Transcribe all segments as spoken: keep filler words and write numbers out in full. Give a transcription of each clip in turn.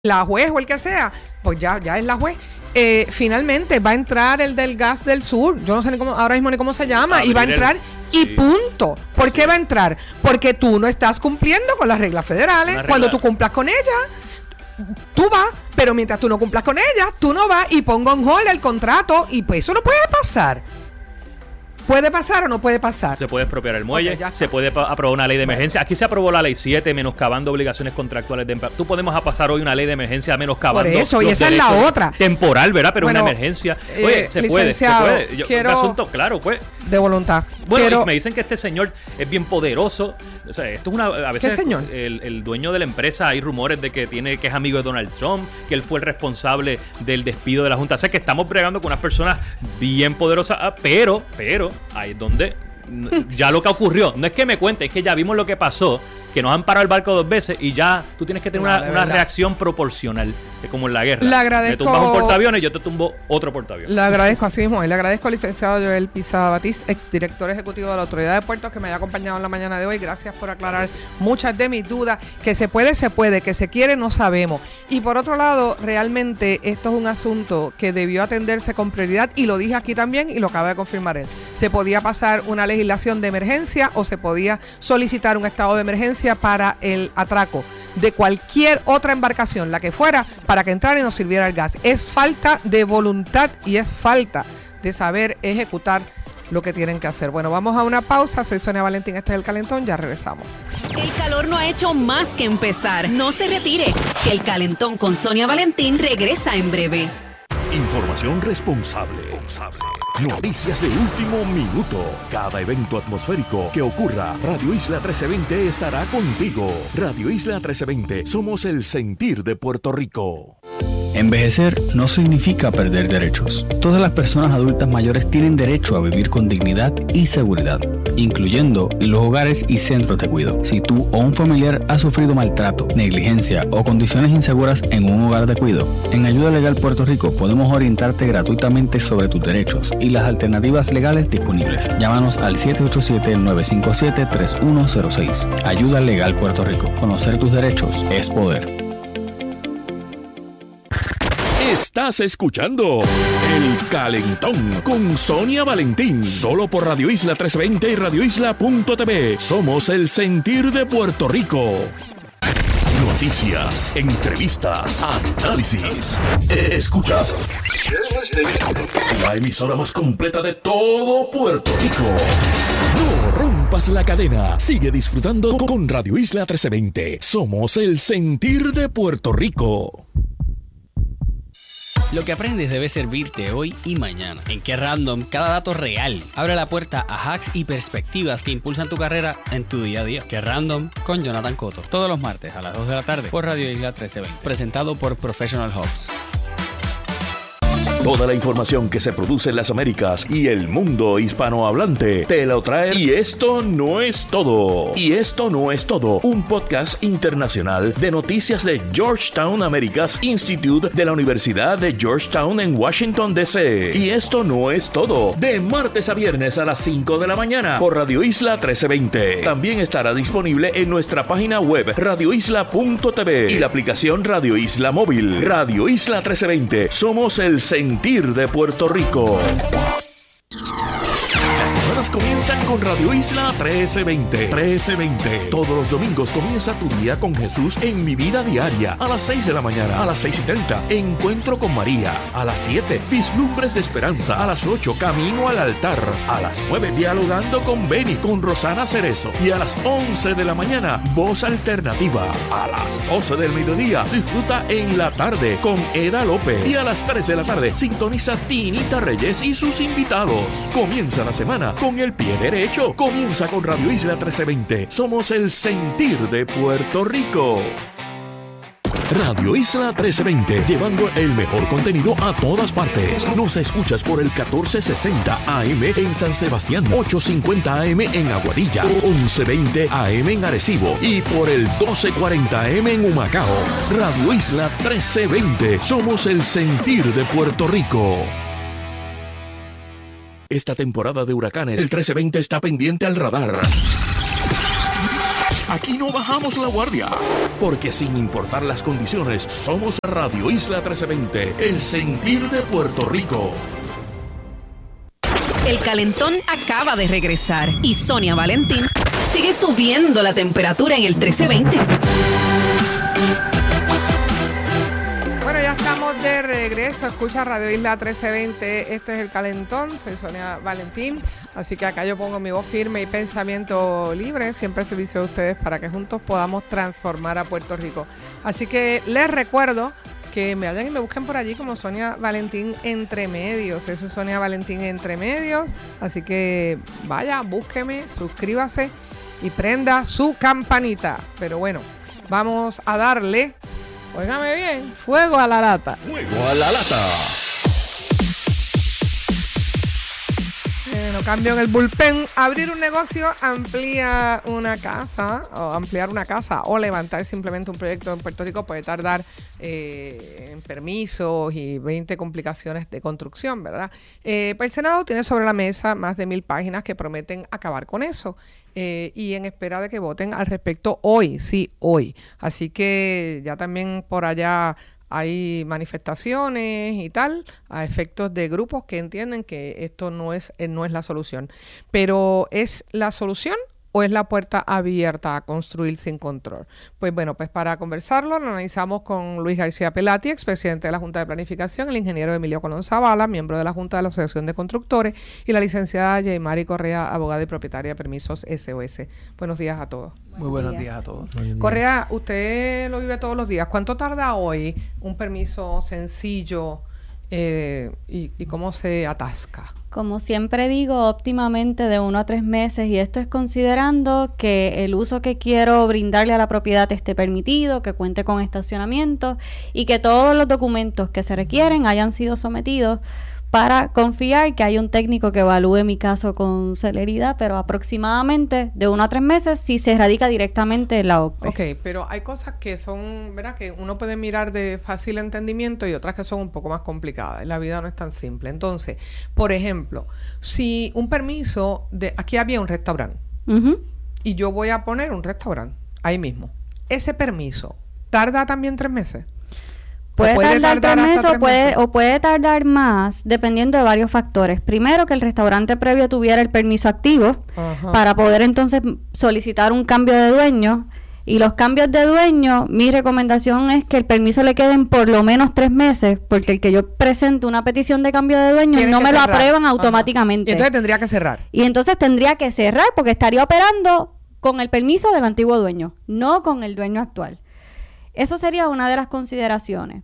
la juez o el que sea, pues ya, ya es la juez. Eh, finalmente va a entrar el del gas del sur, yo no sé ni cómo, ahora mismo ni cómo se llama, Abrir y va a entrar el, y sí. punto. ¿Por qué va a entrar? Porque tú no estás cumpliendo con las reglas federales. Regla. Cuando tú cumplas con ella, tú vas, pero mientras tú no cumplas con ella, tú no vas y pongo en hold el contrato y pues eso no puede pasar. ¿Puede pasar o no puede pasar? Se puede expropiar el muelle, okay, se puede aprobar una ley de emergencia. Aquí se aprobó la ley siete, menoscabando obligaciones contractuales de empleado. Tú podemos pasar hoy una ley de emergencia menoscabando. Por eso, y esa es la otra. Temporal, ¿verdad? Pero bueno, una emergencia. Oye, eh, se puede, se puede. Yo, quiero un asunto, claro, pues. De voluntad. Bueno, quiero... me dicen que este señor es bien poderoso. O sea, esto es una. A veces ¿Qué señor? El, el dueño de la empresa, hay rumores de que tiene que es amigo de Donald Trump, que él fue el responsable del despido de la Junta. O sea, que estamos bregando con unas personas bien poderosas, pero, pero, ahí es donde ya lo que ocurrió, no es que me cuente, es que ya vimos lo que pasó, que nos han parado el barco dos veces y ya tú tienes que tener no, una, una reacción proporcional, es como en la guerra. Le agradezco. Me tumbas un portaaviones y yo te tumbo otro portaaviones. Le agradezco así mismo, y le agradezco al licenciado Joel Pizada Batiz, exdirector ejecutivo de la Autoridad de Puertos, que me haya acompañado en la mañana de hoy. Gracias por aclarar muchas de mis dudas. Que se puede, se puede, que se quiere, no sabemos. Y por otro lado, realmente esto es un asunto que debió atenderse con prioridad, y lo dije aquí también y lo acaba de confirmar él. Se podía pasar una legislación de emergencia o se podía solicitar un estado de emergencia para el atraco de cualquier otra embarcación, la que fuera, para que entrara y nos sirviera el gas. Es falta de voluntad y es falta de saber ejecutar lo que tienen que hacer. Bueno, vamos a una pausa. Soy Sonia Valentín, este es El Calentón, ya regresamos. El calor no ha hecho más que empezar. No se retire, que El Calentón con Sonia Valentín regresa en breve. Información responsable. Noticias de último minuto. Cada evento atmosférico que ocurra, Radio Isla trece veinte estará contigo. Radio Isla trece veinte, somos el sentir de Puerto Rico. Envejecer no significa perder derechos. Todas las personas adultas mayores tienen derecho a vivir con dignidad y seguridad, incluyendo en los hogares y centros de cuidado. Si tú o un familiar ha sufrido maltrato, negligencia o condiciones inseguras en un hogar de cuidado, en Ayuda Legal Puerto Rico podemos orientarte gratuitamente sobre tus derechos y las alternativas legales disponibles. Llámanos al siete ocho siete, nueve cinco siete, tres uno cero seis. Ayuda Legal Puerto Rico. Conocer tus derechos es poder. Estás escuchando El Calentón con Sonia Valentín, solo por Radio Isla trescientos veinte y radio isla punto t v. Somos el sentir de Puerto Rico. Noticias, entrevistas, análisis. Escuchas la emisora más completa de todo Puerto Rico. No rompas la cadena. Sigue disfrutando con Radio Isla trescientos veinte. Somos el sentir de Puerto Rico. Lo que aprendes debe servirte hoy y mañana. En Qué Random, cada dato real abre la puerta a hacks y perspectivas que impulsan tu carrera en tu día a día. Qué Random con Jonathan Cotto. Todos los martes a las dos de la tarde por Radio Isla trece veinte. Presentado por Professional Hubs. Toda la información que se produce en las Américas y el mundo hispanohablante te lo trae. Y esto no es todo. Y esto no es todo. Un podcast internacional de noticias de Georgetown Americas Institute de la Universidad de Georgetown en Washington, D C. Y esto no es todo. De martes a viernes a las cinco de la mañana por Radio Isla trece veinte. También estará disponible en nuestra página web radio isla punto t v y la aplicación Radio Isla Móvil. Radio Isla trece veinte. Somos el sentir de Puerto Rico. Las semanas comienzan con Radio Isla trece veinte. trece veinte. Todos los domingos comienza tu día con Jesús en Mi Vida Diaria. A las seis de la mañana. A las seis y treinta. Encuentro con María. A las siete. Vislumbres de Esperanza. A las ocho. Camino al altar. A las nueve. Dialogando con Beni. Con Rosana Cerezo. Y a las once de la mañana. Voz Alternativa. A las doce del mediodía. Disfruta en la tarde con Eda López. Y a las tres de la tarde. Sintoniza Tinita Reyes y sus invitados. Comienza la semana con el pie derecho. Comienza con Radio Isla trece veinte. Somos el sentir de Puerto Rico. Radio Isla trece veinte, llevando el mejor contenido a todas partes. Nos escuchas por el catorce sesenta A M en San Sebastián, ochocientos cincuenta A M en Aguadilla, once veinte A M en Arecibo y por el doce cuarenta A M en Humacao. Radio Isla trece veinte, somos el sentir de Puerto Rico. Esta temporada de huracanes, el trece veinte está pendiente al radar. Aquí no bajamos la guardia. Porque sin importar las condiciones, somos Radio Isla trece veinte, el sentir de Puerto Rico. El calentón acaba de regresar y Sonia Valentín sigue subiendo la temperatura en el trece veinte. Bueno, ya estamos de regreso. Escucha Radio Isla trece veinte. Este es El Calentón. Soy Sonia Valentín. Así que acá yo pongo mi voz firme y pensamiento libre, siempre al servicio de ustedes para que juntos podamos transformar a Puerto Rico. Así que les recuerdo que me vayan y me busquen por allí como Sonia Valentín Entre Medios. Eso es Sonia Valentín Entre Medios. Así que vaya, búsqueme, suscríbase y prenda su campanita. Pero bueno, vamos a darle, óigame bien, fuego a la lata. Fuego a la lata. Bueno, cambio en el bullpen. Abrir un negocio amplía una casa, o ampliar una casa, o levantar simplemente un proyecto en Puerto Rico puede tardar eh, en permisos y veinte complicaciones de construcción, ¿verdad? Eh, pues el Senado tiene sobre la mesa más de mil páginas que prometen acabar con eso. Eh, y en espera de que voten al respecto hoy, sí, hoy. Así que ya también por allá hay manifestaciones y tal a efectos de grupos que entienden que esto no es, eh, no es la solución. Pero ¿es la solución o es la puerta abierta a construir sin control? Pues bueno, pues para conversarlo lo analizamos con Luis García Pelati, expresidente de la Junta de Planificación, el ingeniero Emilio Colón Zavala, miembro de la Junta de la Asociación de Constructores, y la licenciada Yaimari Correa, abogada y propietaria de Permisos S O S. Buenos días a todos. Muy buenos días, días a todos. Correa, usted lo vive todos los días. ¿Cuánto tarda hoy un permiso sencillo eh, y, y cómo se atasca? Como siempre digo, óptimamente de uno a tres meses, y esto es considerando que el uso que quiero brindarle a la propiedad esté permitido, que cuente con estacionamiento y que todos los documentos que se requieren hayan sido sometidos para confiar que hay un técnico que evalúe mi caso con celeridad, pero aproximadamente de uno a tres meses si se radica directamente en la O C P E. Ok, pero hay cosas que son, ¿verdad? Que uno puede mirar de fácil entendimiento y otras que son un poco más complicadas. La vida no es tan simple. Entonces, por ejemplo, si un permiso de... Aquí había un restaurante Uh-huh. y yo voy a poner un restaurante ahí mismo. Ese permiso tarda también tres meses. Puede, puede tardar, tardar tres meses, tres o, puede, meses o puede tardar más, dependiendo de varios factores. Primero, que el restaurante previo tuviera el permiso activo, Ajá. para poder entonces solicitar un cambio de dueño. Y los cambios de dueño, mi recomendación es que el permiso le queden por lo menos tres meses, porque el que yo presente una petición de cambio de dueño no me cerrar. Lo aprueban automáticamente. Y entonces tendría que cerrar. Y entonces tendría que cerrar porque estaría operando con el permiso del antiguo dueño, no con el dueño actual. Eso sería una de las consideraciones.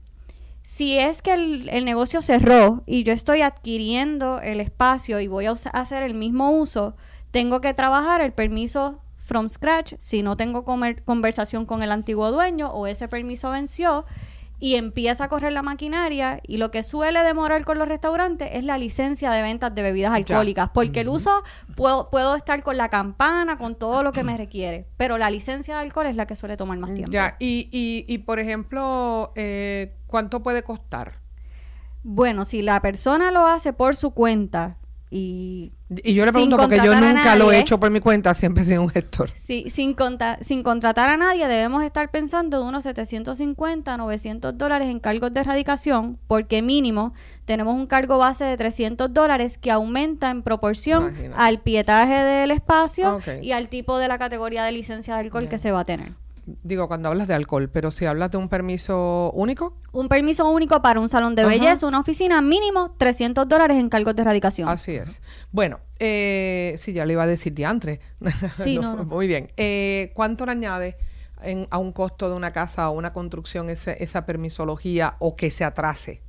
Si es que el, el negocio cerró y yo estoy adquiriendo el espacio y voy a usa, hacer el mismo uso, tengo que trabajar el permiso from scratch si no tengo comer, conversación con el antiguo dueño o ese permiso venció y empieza a correr la maquinaria. Y lo que suele demorar con los restaurantes es la licencia de ventas de bebidas alcohólicas, porque el uso puedo, puedo estar con la campana, con todo lo que me requiere, pero la licencia de alcohol es la que suele tomar más tiempo. Ya, y, y, y por ejemplo, eh, ¿cuánto puede costar? Bueno, si la persona lo hace por su cuenta y... Y yo le pregunto porque yo nunca nadie, lo he hecho por mi cuenta, siempre he sido un gestor. Sí, sin, conta, sin contratar a nadie debemos estar pensando de unos setecientos cincuenta, novecientos dólares en cargos de erradicación, porque mínimo tenemos un cargo base de trescientos dólares que aumenta en proporción Imagínate. Al pietaje del espacio okay. y al tipo de la categoría de licencia de alcohol yeah. que se va a tener. Digo, cuando hablas de alcohol, pero si hablas de un permiso único. Un permiso único para un salón de Ajá. belleza, una oficina, mínimo trescientos dólares en cargos de erradicación. Así es. Bueno, eh, sí, ya le iba a decir diantre. Sí, no, no, no. Muy bien. Eh, ¿Cuánto le añade en, a un costo de una casa o una construcción ese, esa permisología o que se atrase?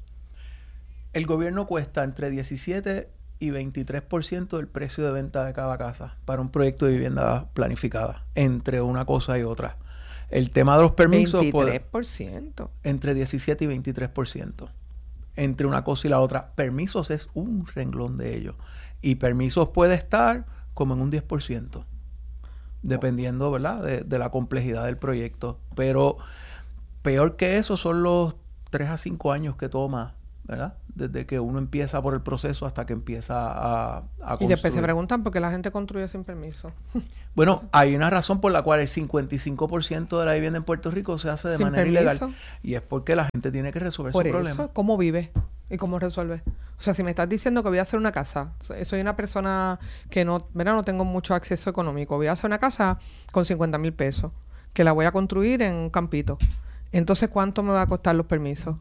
El gobierno cuesta entre diecisiete y veintitrés por ciento del precio de venta de cada casa para un proyecto de vivienda planificada, entre una cosa y otra. El tema de los permisos... veintitrés por ciento. Puede, entre diecisiete y veintitrés por ciento. Entre una cosa y la otra. Permisos es un renglón de ellos. Y permisos puede estar como en un diez por ciento. Dependiendo, ¿verdad?, de, de la complejidad del proyecto. Pero peor que eso son los tres a cinco años que toma ¿verdad? Desde que uno empieza por el proceso hasta que empieza a, a construir. Y después se preguntan por qué la gente construye sin permiso. Bueno, hay una razón por la cual el cincuenta y cinco por ciento de la vivienda en Puerto Rico se hace de Sin manera permiso. ilegal. Y es porque la gente tiene que resolver Por su eso, problema. ¿cómo vive? ¿Y cómo resuelve? O sea, si me estás diciendo que voy a hacer una casa, so- soy una persona que no, mira, no tengo mucho acceso económico, voy a hacer una casa con cincuenta mil pesos, que la voy a construir en un campito. Entonces, ¿cuánto me va a costar los permisos?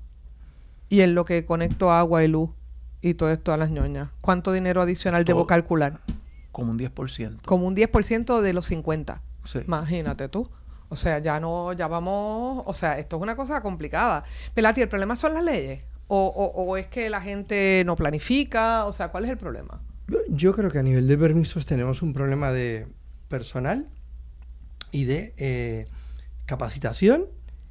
Y en lo que conecto agua y luz y todo esto a las ñoñas, ¿cuánto dinero adicional debo Todo. calcular? Como un diez por ciento. Como un diez por ciento de los cincuenta. Sí. Imagínate tú. O sea, ya no, ya vamos, o sea, esto es una cosa complicada. Pelati, ¿el problema son las leyes? O, o, ¿O es que la gente no planifica? O sea, ¿cuál es el problema? Yo- Yo creo que a nivel de permisos tenemos un problema de personal y de eh, capacitación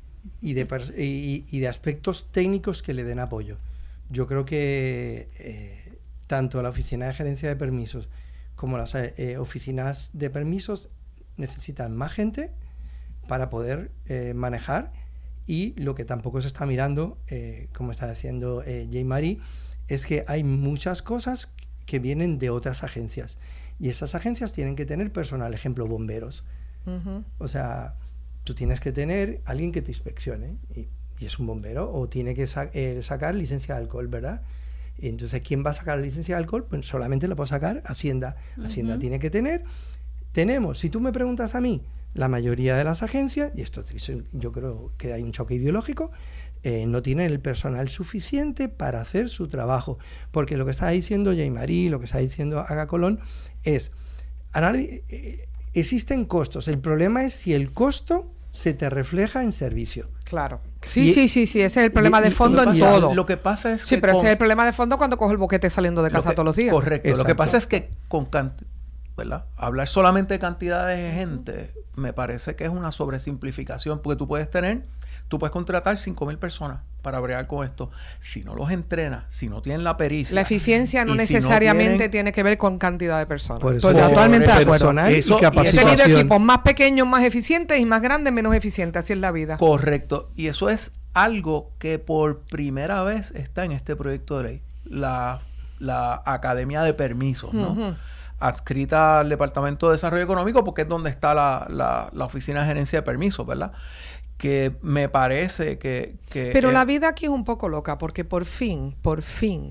y de, pers- y, y de aspectos técnicos que le den apoyo. Yo creo que eh, tanto la Oficina de Gerencia de Permisos como las eh, oficinas de permisos necesitan más gente para poder eh, manejar, y lo que tampoco se está mirando, eh, como está diciendo eh, Jay Marie, es que hay muchas cosas que vienen de otras agencias y esas agencias tienen que tener personal, ejemplo, bomberos. Ujú. O sea, tú tienes que tener alguien que te inspeccione y, y es un bombero, o tiene que sa- eh, sacar licencia de alcohol, ¿verdad? Y entonces, ¿quién va a sacar la licencia de alcohol? Pues solamente la puede sacar Hacienda. Hacienda tiene que tener. Tenemos, si tú me preguntas a mí, la mayoría de las agencias, y esto es- yo creo que hay un choque ideológico, eh, no tienen el personal suficiente para hacer su trabajo. Porque lo que está diciendo Jay Marie, lo que está diciendo Aga Colón, es, anali- eh, existen costos. El problema es si el costo se te refleja en servicio. Claro. Sí, Y- sí, sí, sí. Ese es el problema y- de y- fondo Lo en que pasa- todo. Lo que pasa es Sí, que pero con- ese es el problema de fondo cuando cojo el boquete saliendo de lo casa que- todos los días. Correcto. Lo que Exacto. pasa es que con canti- ¿verdad? Hablar solamente de cantidades de gente me parece que es una sobresimplificación, porque tú puedes tener, tú puedes contratar cinco mil personas para bregar con esto. Si no los entrenas, si no tienen la pericia. La eficiencia no y si necesariamente tienen- tiene que ver con cantidad de personas. Por eso Estoy es totalmente de acuerdo. personal Eso- y y He tenido capacitación. equipos más pequeños, más eficientes, y más grandes, menos eficientes. Así es la vida. Correcto. Y eso es algo que por primera vez está en este proyecto de ley. La, la Academia de Permisos, ¿no? Ujú. Adscrita al Departamento de Desarrollo Económico, porque es donde está la, la, la Oficina de Gerencia de Permisos, ¿verdad? Que me parece que... que Pero es- la vida aquí es un poco loca, porque por fin, por fin,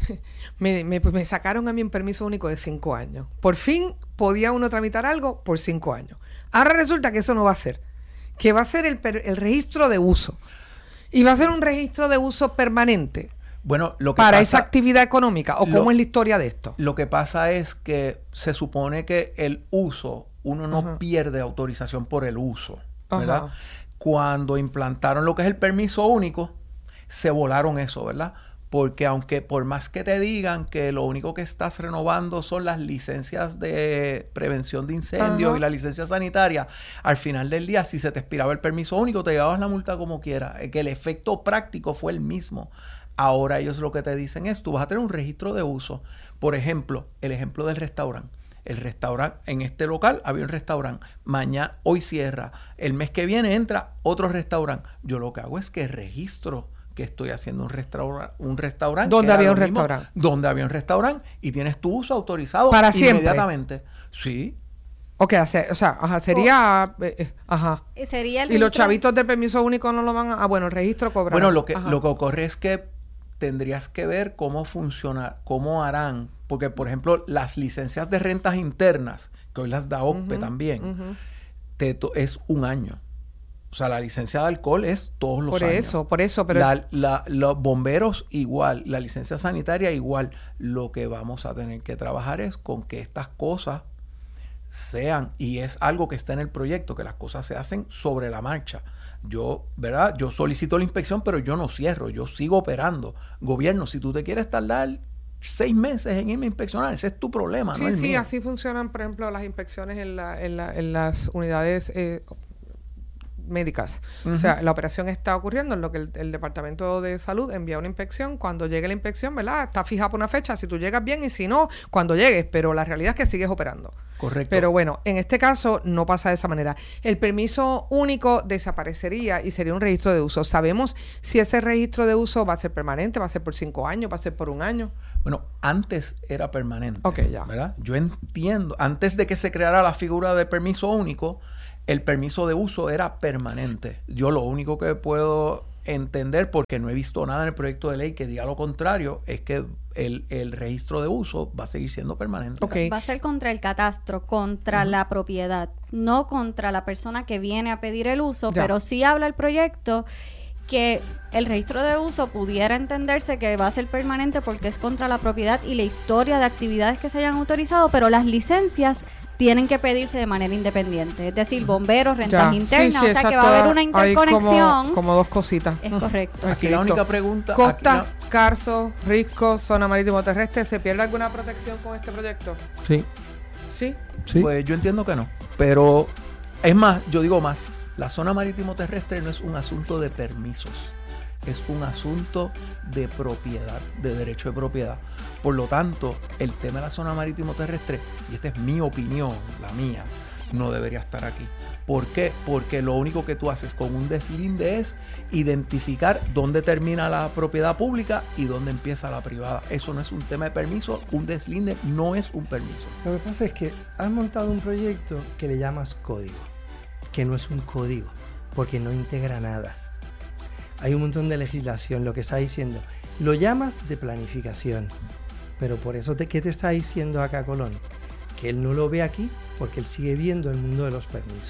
me, me- me sacaron a mí un permiso único de cinco años. Por fin podía uno tramitar algo por cinco años. Ahora resulta que eso no va a ser. Que va a ser el, per- el registro de uso. Y va a ser un registro de uso permanente Bueno, lo que para pasa, esa actividad económica. ¿O lo- cómo es la historia de esto? Lo que pasa es que se supone que el uso, uno no Ajá. pierde autorización por el uso, ¿verdad? Ajá. Cuando implantaron lo que es el permiso único, se volaron eso, ¿verdad? Porque aunque por más que te digan que lo único que estás renovando son las licencias de prevención de incendios Ajá. y la licencia sanitaria, al final del día, si se te expiraba el permiso único, te llevabas la multa como quiera. Eh, Que el efecto práctico fue el mismo. Ahora ellos lo que te dicen es, tú vas a tener un registro de uso. Por ejemplo, el ejemplo del restaurante. El restaurante, en este local había un restaurante. Mañana, hoy cierra. El mes que viene entra otro restaurante. Yo lo que hago es que registro que estoy haciendo un restaurante. Un restaurante ¿Dónde que era había lo un mismo, restaurante? Donde había un restaurante y tienes tu uso autorizado Para siempre. inmediatamente. Sí. Ok, hace- o sea, ajá, sería... eh, eh, ajá. Sería el Y los registro- chavitos del permiso único no lo van a... Ah, bueno, el registro cobra. Bueno, lo que, lo que ocurre es que tendrías que ver cómo funciona, cómo harán, porque por ejemplo las licencias de rentas internas, que hoy las da O C P E también, te to- es un año. O sea, la licencia de alcohol es todos los Por años. eso, por eso, pero... La- la- los bomberos igual, la licencia sanitaria igual. Lo que vamos a tener que trabajar es con que estas cosas sean, y es algo que está en el proyecto, que las cosas se hacen sobre la marcha. Yo, ¿verdad? Yo solicito la inspección, pero yo no cierro, yo sigo operando. Gobierno, si tú te quieres tardar seis meses en irme a inspeccionar, ese es tu problema, Sí, no el sí, mío. así funcionan, por ejemplo, las inspecciones en, la, en, la, en las unidades eh, médicas. Ujú. O sea, la operación está ocurriendo en lo que el, el Departamento de Salud envía una inspección. Cuando llegue la inspección, ¿verdad? Está fija por una fecha. Si tú llegas bien y si no, cuando llegues. Pero la realidad es que sigues operando. Correcto. Pero bueno, en este caso no pasa de esa manera. El permiso único desaparecería y sería un registro de uso. ¿Sabemos si ese registro de uso va a ser permanente, va a ser por cinco años, va a ser por un año? Bueno, antes era permanente. Ok, ya. ¿Verdad? Yo entiendo, antes de que se creara la figura de permiso único, el permiso de uso era permanente. Yo lo único que puedo entender, porque no he visto nada en el proyecto de ley que diga lo contrario, es que el, el registro de uso va a seguir siendo permanente. Ok. Va a ser contra el catastro, contra Ujú. la propiedad, no contra la persona que viene a pedir el uso, Ya. pero sí habla el proyecto que el registro de uso pudiera entenderse que va a ser permanente porque es contra la propiedad y la historia de actividades que se hayan autorizado, pero las licencias tienen que pedirse de manera independiente, es decir, bomberos, rentas Ya. internas, Sí, sí, o sea que exacto. va a haber una Hay como- interconexión. Como, dos cositas. Es correcto. Aquí la Listo. única pregunta... Costa, aquí Carso, Risco, zona marítimo terrestre, ¿se pierde alguna protección con este proyecto? Sí, Sí. la- sí. Pues yo entiendo que no. Pero es más, yo digo más. La zona marítimo terrestre no es un asunto de permisos. Es un asunto de propiedad, de derecho de propiedad. Por lo tanto, el tema de la zona marítimo terrestre, y esta es mi opinión, la mía, no debería estar aquí. ¿Por qué? Porque lo único que tú haces con un deslinde es identificar dónde termina la propiedad pública y dónde empieza la privada. Eso no es un tema de permiso. Un deslinde no es un permiso. Lo que pasa es que has montado un proyecto que le llamas código, que no es un código, porque no integra nada. Hay un montón de legislación, lo que está diciendo. Lo llamas de planificación, pero por eso, te, ¿qué te está diciendo acá Colón? Que él no lo ve aquí porque él sigue viendo el mundo de los permisos.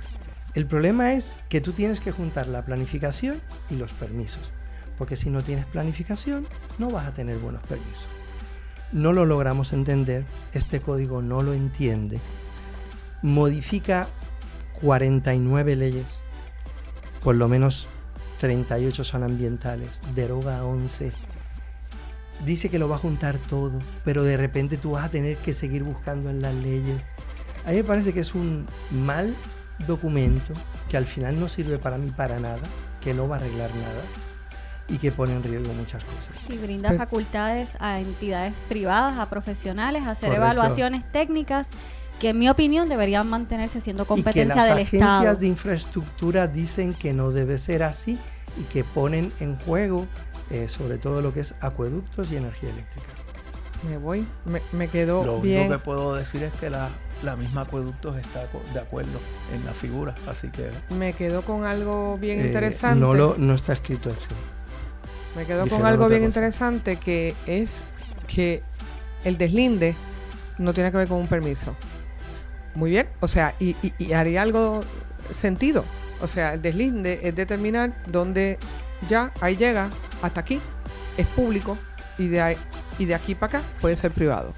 El problema es que tú tienes que juntar la planificación y los permisos, porque si no tienes planificación, no vas a tener buenos permisos. No lo logramos entender, este código no lo entiende, modifica cuarenta y nueve leyes, por lo menos treinta y ocho son ambientales, deroga once, dice que lo va a juntar todo, pero de repente tú vas a tener que seguir buscando en las leyes. A mí me parece que es un mal documento que al final no sirve para mí para nada, que no va a arreglar nada y que pone en riesgo muchas cosas. Sí, brinda Pero- facultades a entidades privadas, a profesionales, a hacer Correcto. evaluaciones técnicas que en mi opinión deberían mantenerse siendo Y que competencia las del agencias Estado. de infraestructura dicen que no debe ser así y que ponen en juego eh, sobre todo lo que es acueductos y energía eléctrica. Me voy, me, me quedó Lo bien. único que puedo decir es que la, la misma acueductos está co- de acuerdo en la figura. Así que Me quedo con algo bien Eh, interesante. No, lo, no está escrito así. Me quedo con Dijeron algo otra bien cosa. interesante, que es que el deslinde no tiene que ver con un permiso. Muy bien, o sea, y, y- y haría algo sentido. O sea, el deslinde es determinar dónde ya, ahí llega, hasta aquí, es público, y de, ahí, y de aquí para acá puede ser privado.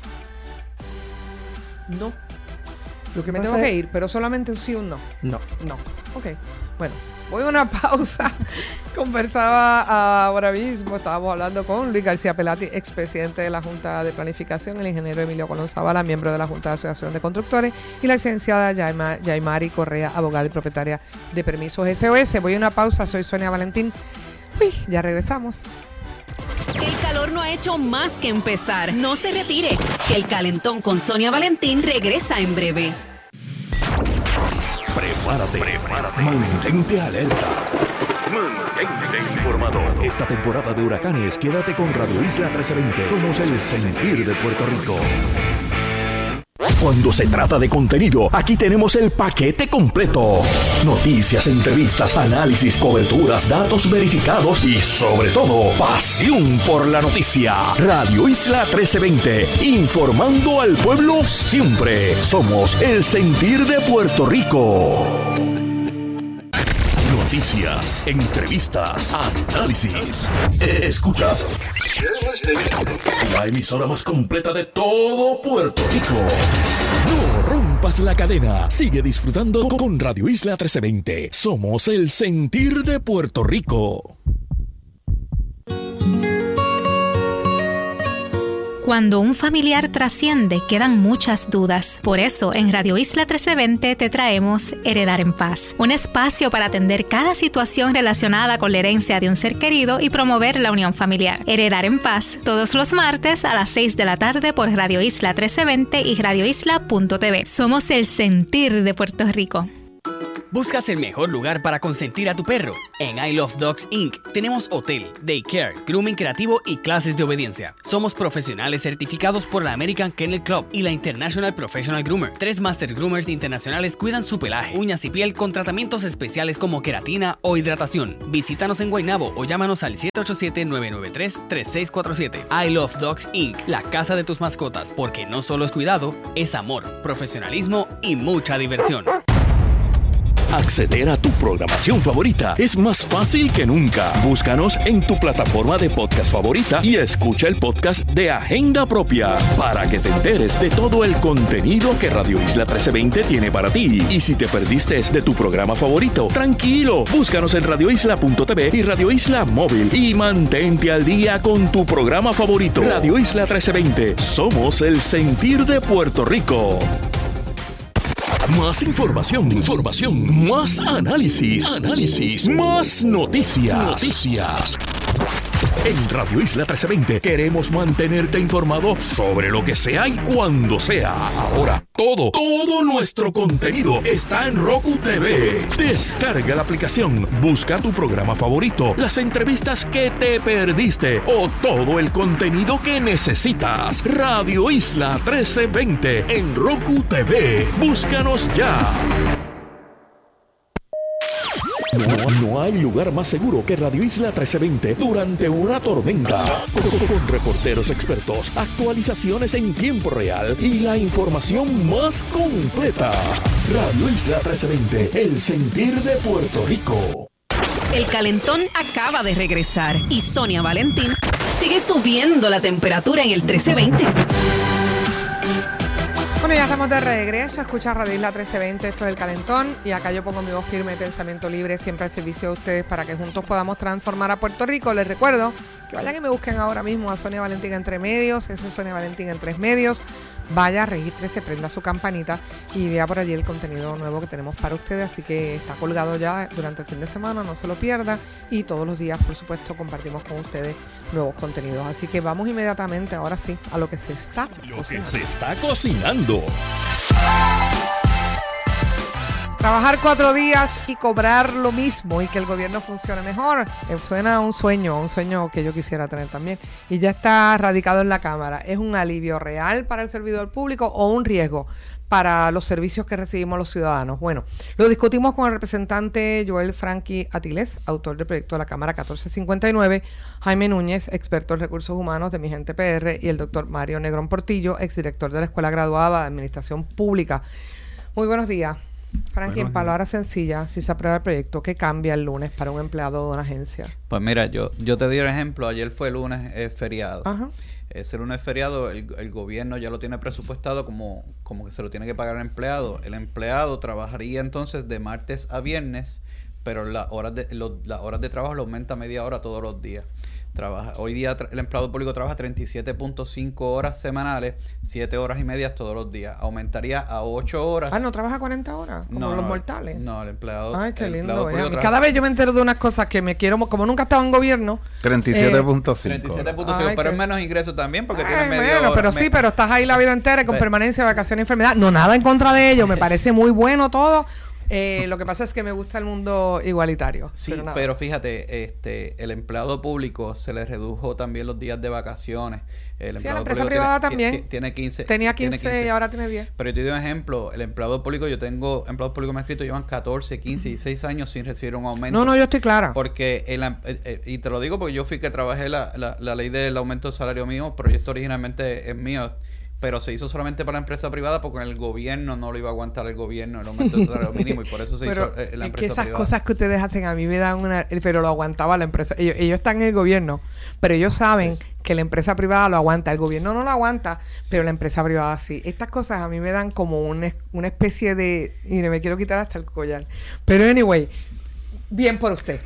No, Lo que me pasa tengo que es- ir, pero solamente un sí o un no. No. No. Ok. Bueno, voy a una pausa. Conversaba ahora mismo, estábamos hablando con Luis García Pelati, expresidente de la Junta de Planificación, el ingeniero Emilio Colón Zavala, miembro de la Junta de Asociación de Constructores, y la licenciada Yaima- Yaimari Correa, abogada y propietaria de Permisos S O S. Voy a una pausa, soy Sonia Valentín. Uy, ya regresamos. El calor no ha hecho más que empezar. No se retire, que el calentón con Sonia Valentín regresa en breve. Prepárate, prepárate. Mantente alerta. Mantente informado. Esta temporada de huracanes, quédate con Radio Isla trece veinte. Somos el sentir de Puerto Rico. Cuando se trata de contenido, aquí tenemos el paquete completo. Noticias, entrevistas, análisis, coberturas, datos verificados y sobre todo, pasión por la noticia. Radio Isla trece veinte, informando al pueblo siempre. Somos el sentir de Puerto Rico. Noticias, entrevistas, análisis. Escuchas. La emisora más completa de todo Puerto Rico. No rompas la cadena. Sigue disfrutando con Radio Isla trece veinte. Somos el sentir de Puerto Rico. Cuando un familiar trasciende, quedan muchas dudas. Por eso, en Radio Isla trece veinte te traemos Heredar en Paz, un espacio para atender cada situación relacionada con la herencia de un ser querido y promover la unión familiar. Heredar en Paz, todos los martes a las seis de la tarde por Radio Isla trece veinte y radio isla punto t v. Somos el sentir de Puerto Rico. ¿Buscas el mejor lugar para consentir a tu perro? En I Love Dogs incorporated tenemos hotel, daycare, grooming creativo y clases de obediencia. Somos profesionales certificados por la American Kennel Club y la International Professional Groomer. Tres Master Groomers internacionales cuidan su pelaje, uñas y piel con tratamientos especiales como queratina o hidratación. Visítanos en Guaynabo o llámanos al siete ocho siete, nueve nueve tres, tres seis cuatro siete. I Love Dogs incorporated, la casa de tus mascotas, porque no solo es cuidado, es amor, profesionalismo y mucha diversión. Acceder a tu programación favorita es más fácil que nunca. Búscanos en tu plataforma de podcast favorita y escucha el podcast de Agenda Propia para que te enteres de todo el contenido que Radio Isla trece veinte tiene para ti. Y si te perdiste de tu programa favorito, tranquilo, búscanos en radio isla punto t v y Radio Isla Móvil y mantente al día con tu programa favorito. Radio Isla trece veinte, somos el sentir de Puerto Rico. Más información, información, más análisis, análisis, más noticias, noticias. En Radio Isla trece veinte queremos mantenerte informado sobre lo que sea y cuando sea. Ahora, todo, todo nuestro contenido está en Roku T V. Descarga la aplicación, busca tu programa favorito, las entrevistas que te perdiste o todo el contenido que necesitas. Radio Isla trece veinte en Roku T V. Búscanos ya. No, no hay lugar más seguro que Radio Isla trece veinte durante una tormenta. Con, con reporteros expertos, actualizaciones en tiempo real y la información más completa. Radio Isla trece veinte, el sentir de Puerto Rico. El calentón acaba de regresar y Sonia Valentín sigue subiendo la temperatura en el trece veinte. Bueno, ya estamos de regreso. Escucha Radio Isla trece veinte, esto es El Calentón. Y acá yo pongo mi voz firme, pensamiento libre, siempre al servicio de ustedes para que juntos podamos transformar a Puerto Rico. Les recuerdo que vayan y me busquen ahora mismo a Sonia Valentín Entre Medios. Eso es Sonia Valentín en Tres Medios. Vaya, regístrese, prenda su campanita y vea por allí el contenido nuevo que tenemos para ustedes. Así que está colgado ya durante el fin de semana, no se lo pierda. Y todos los días, por supuesto, compartimos con ustedes nuevos contenidos. Así que vamos inmediatamente, ahora sí, a lo que se está Lo cocinando. que se está cocinando. Trabajar cuatro días y cobrar lo mismo y que el gobierno funcione mejor. Eh, suena a un sueño, un sueño que yo quisiera tener también. Y ya está radicado en la Cámara. ¿Es un alivio real para el servidor público o un riesgo para los servicios que recibimos los ciudadanos? Bueno, lo discutimos con el representante Joel Franqui Atiles, autor del proyecto de la Cámara catorce cincuenta y nueve, Jaime Núñez, experto en recursos humanos de Mi Gente P R, y el doctor Mario Negrón Portillo, exdirector de la Escuela Graduada de Administración Pública. Muy buenos días. Franqui, en palabras sencillas, si se aprueba el proyecto, ¿qué cambia el lunes para un empleado de una agencia? Pues mira, yo, yo te di un ejemplo. Ayer fue lunes eh, feriado. Ajá. Ese lunes feriado, el, el gobierno ya lo tiene presupuestado como, como que se lo tiene que pagar al empleado. El empleado trabajaría entonces de martes a viernes, pero las horas de, lo, las horas de trabajo lo aumenta media hora todos los días. Trabaja, hoy día tra- el empleado público trabaja treinta y siete punto cinco horas semanales, siete horas y media todos los días. Aumentaría a ocho horas. Ah, ¿no trabaja cuarenta horas? Como No, los no, mortales. No, el empleado. Ay, qué el lindo. empleado ¿eh? público trabaja- Cada vez yo me entero de unas cosas que me quiero, como nunca estaba en gobierno. treinta y siete punto cinco. treinta y siete punto cinco, Ay, pero qué- es menos ingreso también porque Ay, tiene media bueno, hora. pero sí, Me- pero estás ahí la vida entera y con Pe- permanencia, vacación, enfermedad. No, nada en contra de ello. Me parece muy bueno todo. Eh, lo que pasa es que me gusta el mundo igualitario. Sí, pero, pero, nada. fíjate, este, el empleado público se le redujo también los días de vacaciones. El Sí, a la empleado empresa público privada tiene, también. ti- Tiene quince. Tenía tiene quince y ahora tiene diez. Pero yo te doy un ejemplo. El empleado público, yo tengo empleados públicos me han escrito, llevan catorce, quince y seis años sin recibir un aumento. No, no, yo estoy clara. Porque, el, eh, eh, y te lo digo porque yo fui que trabajé la, la, la ley del aumento del salario mínimo. El proyecto originalmente es mío, pero se hizo solamente para la empresa privada porque el gobierno no lo iba a aguantar el gobierno, el aumento del salario mínimo, y por eso se Pero hizo eh, la es empresa que esas privada. cosas que ustedes hacen a mí me dan una... Pero lo aguantaba la empresa. Ellos, ellos están en el gobierno, pero ellos saben Sí. que la empresa privada lo aguanta. El gobierno no lo aguanta, pero la empresa privada sí. Estas cosas a mí me dan como una, una especie de... Mire, me quiero quitar hasta el collar. Pero anyway, bien por usted.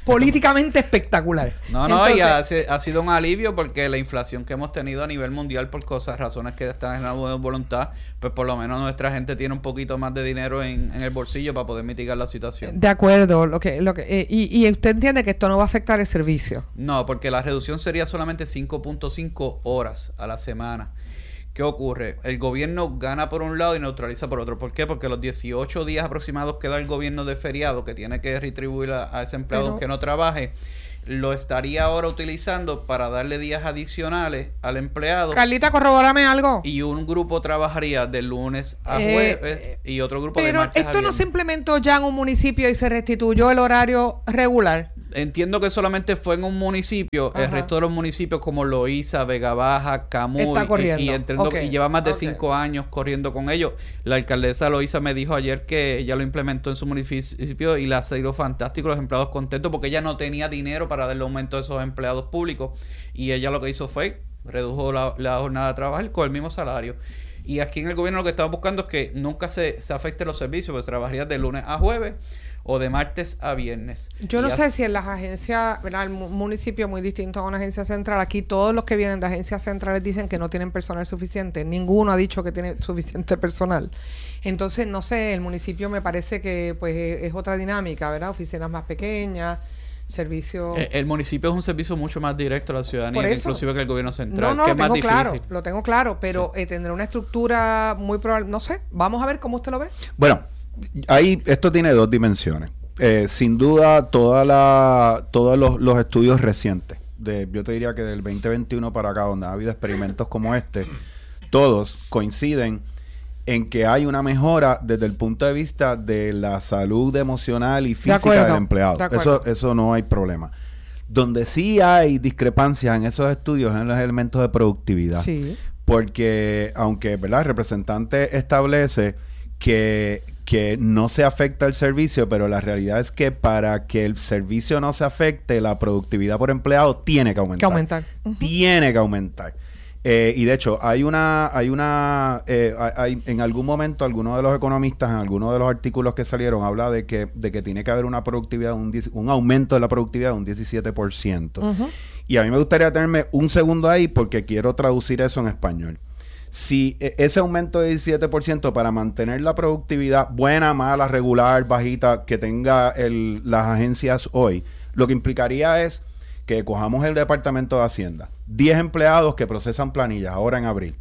políticamente espectacular. No, no, Entonces, y ha, ha sido un alivio porque la inflación que hemos tenido a nivel mundial por cosas, razones que están en la buena voluntad, pues por lo menos nuestra gente tiene un poquito más de dinero en, en el bolsillo para poder mitigar la situación. De acuerdo, lo que, lo que, eh, y, y usted entiende que esto no va a afectar el servicio. No, porque la reducción sería solamente cinco punto cinco horas a la semana. ¿Qué ocurre? El gobierno gana por un lado y neutraliza por otro. ¿Por qué? Porque los dieciocho días aproximados que da el gobierno de feriado, que tiene que retribuir a, a ese empleado Pero, que no trabaje, lo estaría ahora utilizando para darle días adicionales al empleado. Carlita, corrobórame algo. Y un grupo trabajaría de lunes a Eh, jueves y otro grupo de Pero martes a esto no viernes. se implementó ya en un municipio y se restituyó el horario regular. Entiendo que solamente fue en un municipio. Ajá. El resto de los municipios como Loíza, Vega Baja, Camuy Está corriendo. y, y entiendo Ok. que y lleva más de Ok. cinco años corriendo con ellos. La alcaldesa Loíza me dijo ayer que ella lo implementó en su municipio y le ha sido fantástico, los empleados contentos porque ella no tenía dinero para darle aumento a esos empleados públicos y ella lo que hizo fue redujo la, la jornada de trabajo con el mismo salario. Y aquí en el gobierno lo que estamos buscando es que nunca se, se afecten los servicios, pues trabajarías de lunes a jueves o de martes a viernes. Yo Y no así- sé si en las agencias, ¿verdad? El mu- municipio es muy distinto a una agencia central. Aquí todos los que vienen de agencias centrales dicen que no tienen personal suficiente. Ninguno ha dicho que tiene suficiente personal. Entonces, no sé, el municipio me parece que pues es, es otra dinámica, ¿verdad? Oficinas más pequeñas, servicios... Eh, El municipio es un servicio mucho más directo a la ciudadanía, Por que eso. inclusive que el gobierno central, No, no, que lo es más tengo difícil. claro, lo tengo claro, pero eh, tendrá una estructura muy probable, no sé, vamos a ver cómo usted lo ve. Bueno, ahí esto tiene dos dimensiones. Eh, sin duda, toda la, todos los, los estudios recientes, de, yo te diría que del veinte veintiuno para acá, donde ha habido experimentos como este, todos coinciden en que hay una mejora desde el punto de vista de la salud emocional y física acuerdo, del empleado. de acuerdo. Eso, eso no hay problema. Donde sí hay discrepancias en esos estudios es en los elementos de productividad. Sí. Porque, aunque, ¿verdad? El representante establece que, que no se afecta el servicio, pero la realidad es que para que el servicio no se afecte, la productividad por empleado tiene que aumentar. Que aumentar. Ujú. Tiene que aumentar. Eh, y de hecho, hay una, hay una, eh, hay, en algún momento, algunos de los economistas, en algunos de los artículos que salieron, habla de que, de que tiene que haber una productividad, un, diez un aumento de la productividad de un diecisiete por ciento. Ujú. Y a mí me gustaría tenerme un segundo ahí porque quiero traducir eso en español. Si eh, ese aumento de diecisiete por ciento para mantener la productividad buena, mala, regular, bajita, que tenga el, las agencias hoy, lo que implicaría es que cojamos el Departamento de Hacienda, diez empleados que procesan planillas ahora en abril.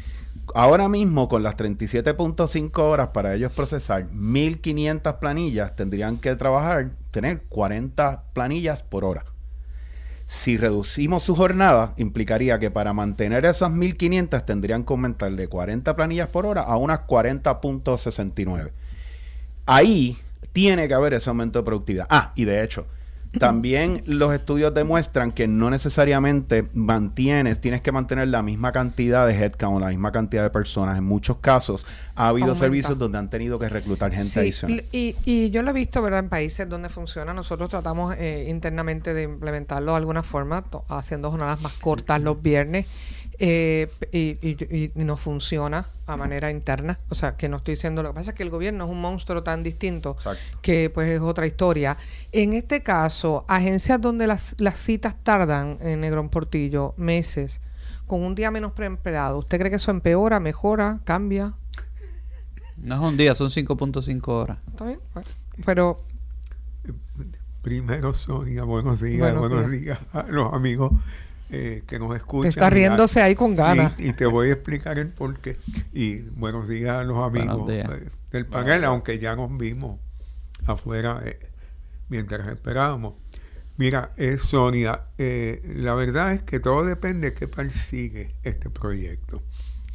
Ahora mismo, con las treinta y siete punto cinco horas para ellos procesar mil quinientas planillas, tendrían que trabajar, tener cuarenta planillas por hora. Si reducimos su jornada, implicaría que para mantener esas mil quinientas tendrían que aumentar de cuarenta planillas por hora a unas cuarenta punto sesenta y nueve. Ahí tiene que haber ese aumento de productividad. Ah, y de hecho, también los estudios demuestran que no necesariamente mantienes, tienes que mantener la misma cantidad de headcount, la misma cantidad de personas. En muchos casos ha habido Aumenta. servicios donde han tenido que reclutar gente Sí, adicional. y, y yo lo he visto, ¿verdad? En países donde funciona, nosotros tratamos eh, internamente de implementarlo de alguna forma, to- haciendo jornadas más cortas los viernes, eh, y, y, y no funciona a manera interna. O sea, que no estoy diciendo, lo que pasa es que el gobierno es un monstruo tan distinto Exacto. que pues es otra historia. En este caso, agencias donde las, las citas tardan, en Negrón Portillo, meses, con un día menos preempleado, ¿usted cree que eso empeora, mejora, cambia? No es un día, son cinco punto cinco horas. ¿Está bien? Bueno, pero... Primero, Sonia, buenos días, Buenos buenos días. días a los amigos eh, que nos escuchan. Te está riéndose ahí con ganas. Sí, y te voy a explicar el porqué. Y buenos días a los amigos Buenos días. eh, del panel, aunque ya nos vimos afuera eh, mientras esperábamos. Mira, eh, Sonia, eh, la verdad es que todo depende de qué persigue este proyecto.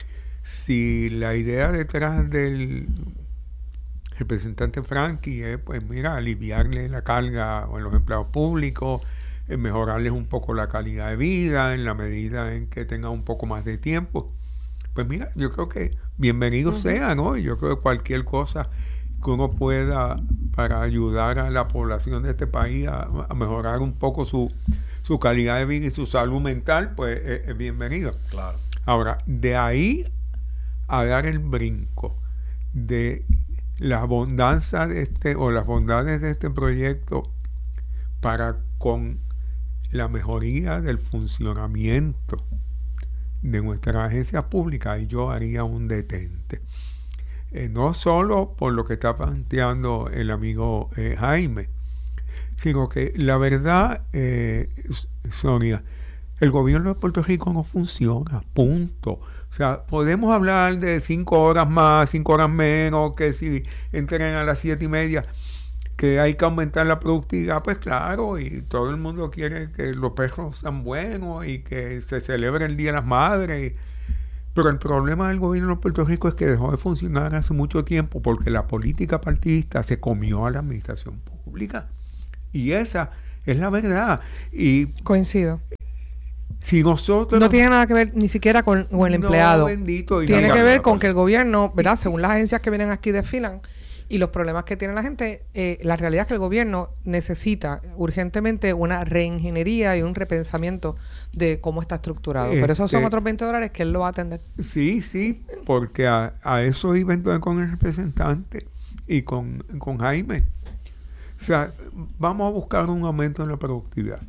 Si la idea detrás del representante Frankie es, pues mira, aliviarle la carga a los empleados públicos, eh, mejorarles un poco la calidad de vida en la medida en que tengan un poco más de tiempo, pues mira, yo creo que bienvenidos Ujú. sean, ¿no? Yo creo que cualquier cosa que uno pueda para ayudar a la población de este país a, a mejorar un poco su, su calidad de vida y su salud mental, pues es, es bienvenido. Claro. Ahora, de ahí a dar el brinco de las bondades de este o las bondades de este proyecto para con la mejoría del funcionamiento de nuestras agencias públicas, y yo haría un detente. Eh, no solo por lo que está planteando el amigo eh, Jaime, sino que la verdad, eh, Sonia, el gobierno de Puerto Rico no funciona, punto. O sea, podemos hablar de cinco horas más, cinco horas menos, que si entren a las siete y media, que hay que aumentar la productividad, pues claro, y todo el mundo quiere que los perros sean buenos y que se celebre el Día de las Madres. Pero el problema del gobierno de Puerto Rico es que dejó de funcionar hace mucho tiempo porque la política partidista se comió a la administración pública. Y esa es la verdad. Y coincido. Si nosotros no tiene nada que ver ni siquiera con, con el no, empleado. Bendito, tiene que ver con que el gobierno, ¿verdad? Según las agencias que vienen aquí desfilan y los problemas que tiene la gente, eh, la realidad es que el gobierno necesita urgentemente una reingeniería y un repensamiento de cómo está estructurado. Este, Pero esos son otros veinte dólares que él lo va a atender. Sí, sí, porque a, a eso iba entonces con el representante y con, con Jaime. O sea, vamos a buscar un aumento en la productividad.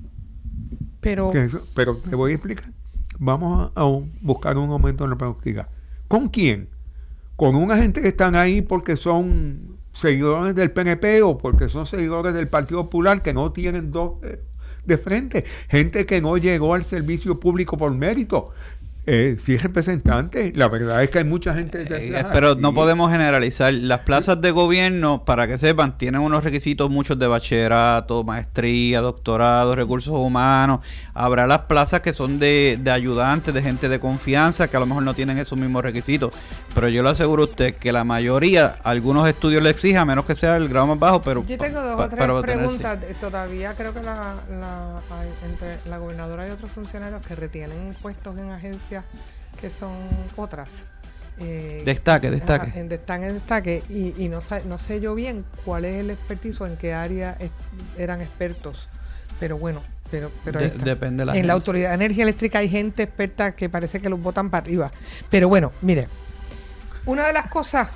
Pero, eso, pero te voy a explicar. Vamos a, a un, buscar un aumento en la productividad. ¿Con quién? ¿Con una gente que están ahí porque son seguidores del P N P o porque son seguidores del Partido Popular, que no tienen dos eh, de frente? Gente que no llegó al servicio público por mérito. Eh, sí, representante. La verdad es que hay mucha gente eh, pero no podemos generalizar. Las plazas de gobierno, para que sepan, tienen unos requisitos muchos de bachillerato, maestría, doctorado, recursos humanos. Habrá las plazas que son de, de ayudantes, de gente de confianza, que a lo mejor no tienen esos mismos requisitos. Pero yo le aseguro a usted que la mayoría, algunos estudios le exigen, a menos que sea el grado más bajo, pero... Yo tengo dos o tres preguntas. Todavía creo que la, la, hay, entre la gobernadora y otros funcionarios que retienen puestos en agencias que son otras. Eh, destaque, destaque. Ajá, en, están en destaque y, y no, no sé yo bien cuál es el expertise o en qué área es, eran expertos. Pero bueno, pero, pero de, depende de la en agencia. La Autoridad de Energía Eléctrica hay gente experta que parece que los botan para arriba. Pero bueno, mire, una de las cosas...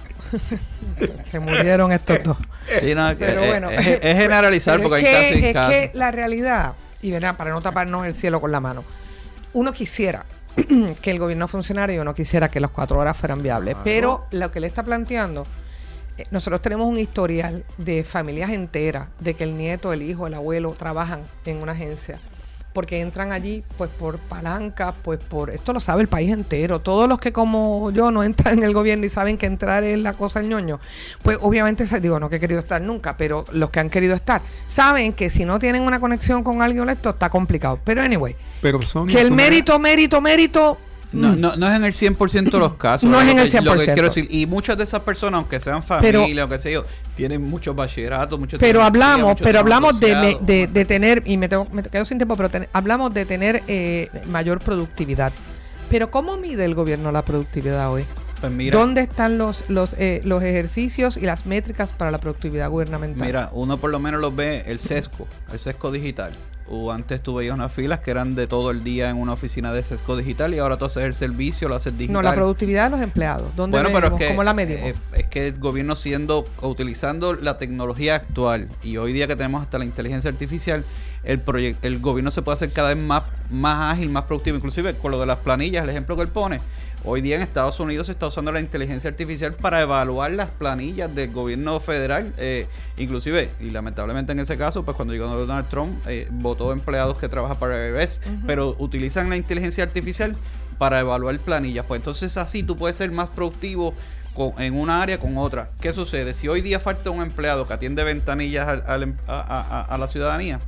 se murieron estos dos. Sí, no, pero es, bueno, es, es generalizar porque es hay que, casos es casos. que la realidad, y verá, para no taparnos el cielo con la mano, uno quisiera que el gobierno funcionara y uno quisiera que las cuatro horas fueran viables, ah, pero no. Lo que le está planteando, eh, nosotros tenemos un historial de familias enteras, de que el nieto, el hijo, el abuelo trabajan en una agencia, porque entran allí pues por palanca, pues por, esto lo sabe el país entero, todos los que como yo no entran en el gobierno y saben que entrar es la cosa del ñoño, pues obviamente, digo, no que he querido estar nunca, pero los que han querido estar, saben que si no tienen una conexión con alguien honesto, está complicado, pero anyway, pero Sonia, que el mérito, mérito, mérito... No, no, no es en el cien por ciento de los casos. No es en que, el cien por ciento. Lo que quiero decir, y muchas de esas personas, aunque sean familia o qué sé yo, tienen muchos bachilleratos, muchos pero hablamos, pero hablamos de, asociado. de, de tener, y me, tengo, me quedo sin tiempo, pero ten, hablamos de tener eh, mayor productividad. Pero ¿cómo mide el gobierno la productividad hoy? Pues mira, ¿dónde están los los eh, los ejercicios y las métricas para la productividad gubernamental? Mira, uno por lo menos los ve el sesco, el sesco digital. O antes tú veías unas filas que eran de todo el día en una oficina de sesco digital y ahora tú haces el servicio, lo haces digital. No, la productividad de los empleados. ¿Dónde bueno, medimos? Pero es que, ¿cómo la medimos? Eh, es que el gobierno siendo, utilizando la tecnología actual y hoy día que tenemos hasta la inteligencia artificial, el proyecto, el gobierno se puede hacer cada vez más, más ágil, más productivo. Inclusive con lo de las planillas, el ejemplo que él pone. Hoy día en Estados Unidos se está usando la inteligencia artificial para evaluar las planillas del gobierno federal, eh, inclusive, y lamentablemente en ese caso, pues cuando llegó Donald Trump, eh, votó empleados que trabajan para el I R S, uh-huh. pero utilizan la inteligencia artificial para evaluar planillas. Pues entonces así tú puedes ser más productivo con, en una área con otra. ¿Qué sucede? Si hoy día falta un empleado que atiende ventanillas al, al, a, a, a la ciudadanía,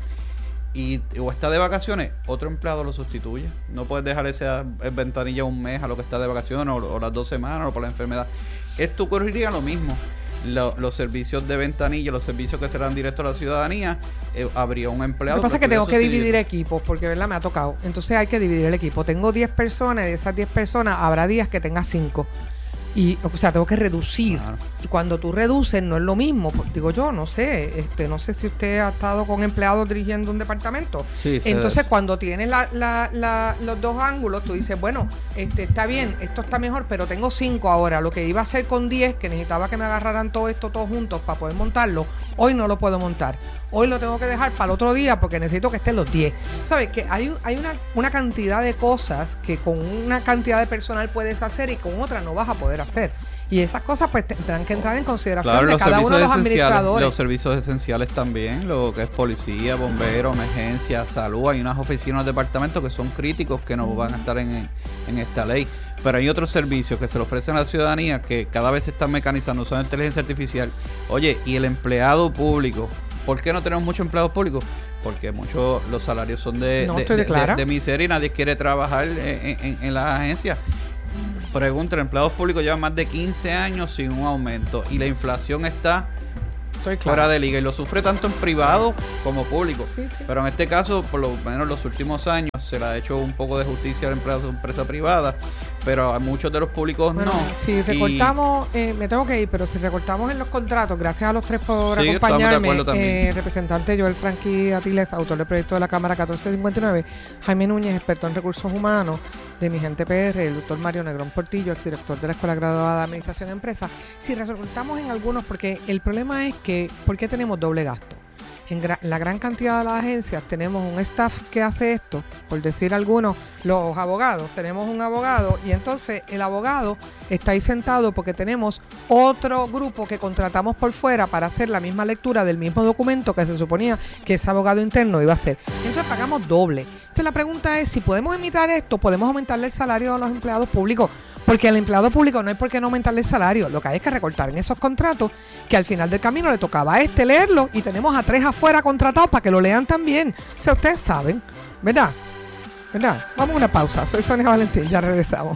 y o está de vacaciones, otro empleado lo sustituye. No puedes dejar esa ventanilla un mes a lo que está de vacaciones o, o las dos semanas o por la enfermedad. Esto ocurriría lo mismo. Lo, los servicios de ventanilla, los servicios que serán directos a la ciudadanía, eh, habría un empleado. Lo que pasa es que tengo que dividir equipos, porque verdad me ha tocado. Entonces hay que dividir el equipo. Tengo diez personas, de esas diez personas habrá días que tenga cinco. Y, o sea, tengo que reducir. Claro. Y cuando tú reduces, no es lo mismo. Pues, digo yo, no sé, este, no sé si usted ha estado con empleados dirigiendo un departamento. Sí, sí. Entonces, cuando tienes la, la, la, los dos ángulos, tú dices, bueno, este, está bien, esto está mejor, pero tengo cinco ahora. Lo que iba a hacer con diez, que necesitaba que me agarraran todo esto todos juntos para poder montarlo, hoy no lo puedo montar. Hoy lo tengo que dejar para el otro día porque necesito que estén los diez. ¿Sabes? Que hay, hay una, una cantidad de cosas que con una cantidad de personal puedes hacer y con otra no vas a poder hacer. Y esas cosas pues tendrán que entrar en consideración Claro, de los cada uno de los servicios esenciales, administradores. los servicios esenciales también, lo que es policía, bomberos, emergencia, salud. Hay unas oficinas, departamentos que son críticos que no van a estar en, en esta ley. Pero hay otros servicios que se le ofrecen a la ciudadanía que cada vez se están mecanizando, usando inteligencia artificial. Oye, y el empleado público, ¿por qué no tenemos muchos empleados públicos? Porque muchos los salarios son de, No, de, estoy de, clara. de, de miseria y nadie quiere trabajar en, en, en las agencias. Pregunta, empleados públicos llevan más de quince años sin un aumento y la inflación está Estoy fuera clara. de liga y lo sufre tanto en privado como público. Sí, sí. Pero en este caso, por lo menos en los últimos años, se le ha hecho un poco de justicia a la empresa, empresa privada, pero a muchos de los públicos Bueno, no. si Y- recortamos, eh, me tengo que ir, pero si recortamos en los contratos, gracias a los tres por Sí, estamos de acompañarme, acuerdo también. eh, representante Joel Franqui Atiles, autor del proyecto de la Cámara catorce cincuenta y nueve, Jaime Núñez, experto en recursos humanos de Mi Gente P R, el doctor Mario Negrón Portillo, exdirector de la Escuela Graduada de Administración de Empresas. Si recortamos en algunos, porque el problema es que, ¿por qué tenemos doble gasto? En gra- la gran cantidad de las agencias tenemos un staff que hace esto, por decir algunos, los abogados, tenemos un abogado y entonces el abogado está ahí sentado porque tenemos otro grupo que contratamos por fuera para hacer la misma lectura del mismo documento que se suponía que ese abogado interno iba a hacer. Entonces pagamos doble. Entonces la pregunta es, si podemos imitar esto, podemos aumentarle el salario a los empleados públicos, porque al empleado público no hay por qué no aumentarle el salario, lo que hay es que recortar en esos contratos que al final del camino le tocaba a este leerlo y tenemos a tres afuera contratados para que lo lean también. O sea, ustedes saben, ¿verdad? ¿Verdad? Vamos a una pausa. Soy Sonia Valentín, ya regresamos.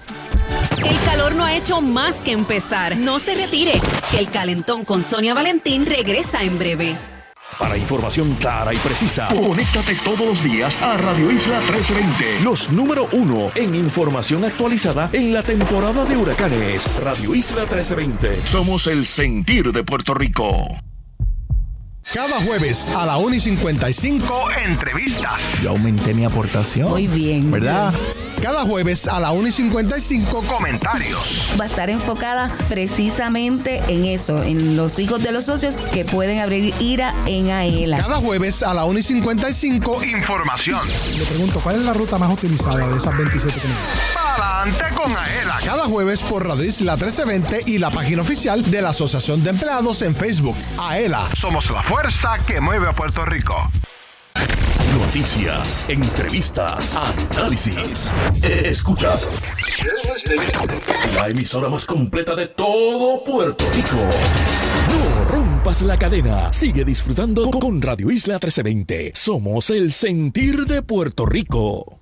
El calor no ha hecho más que empezar. No se retire, que el calentón con Sonia Valentín regresa en breve. Para información clara y precisa, conéctate todos los días a Radio Isla trece veinte. Los número uno en información actualizada en la temporada de huracanes. Radio Isla trece veinte. Somos el sentir de Puerto Rico. Cada jueves a la una y cincuenta y cinco, entrevistas. Yo aumenté mi aportación. Muy bien. ¿Verdad? Cada jueves a la una y cincuenta y cinco, comentarios. Va a estar enfocada precisamente en eso, en los hijos de los socios que pueden abrir IRA en AELA. Cada jueves a la una y cincuenta y cinco, información. Le pregunto, ¿cuál es la ruta más utilizada de esas veintisiete que me dicen? Adelante con AELA. Cada jueves por Radio Isla trece veinte y la página oficial de la Asociación de Empleados en Facebook. AELA. Somos la fuerza que mueve a Puerto Rico. Noticias, entrevistas, análisis. Escuchas la emisora más completa de todo Puerto Rico. No rompas la cadena. Sigue disfrutando con Radio Isla trece veinte. Somos el sentir de Puerto Rico.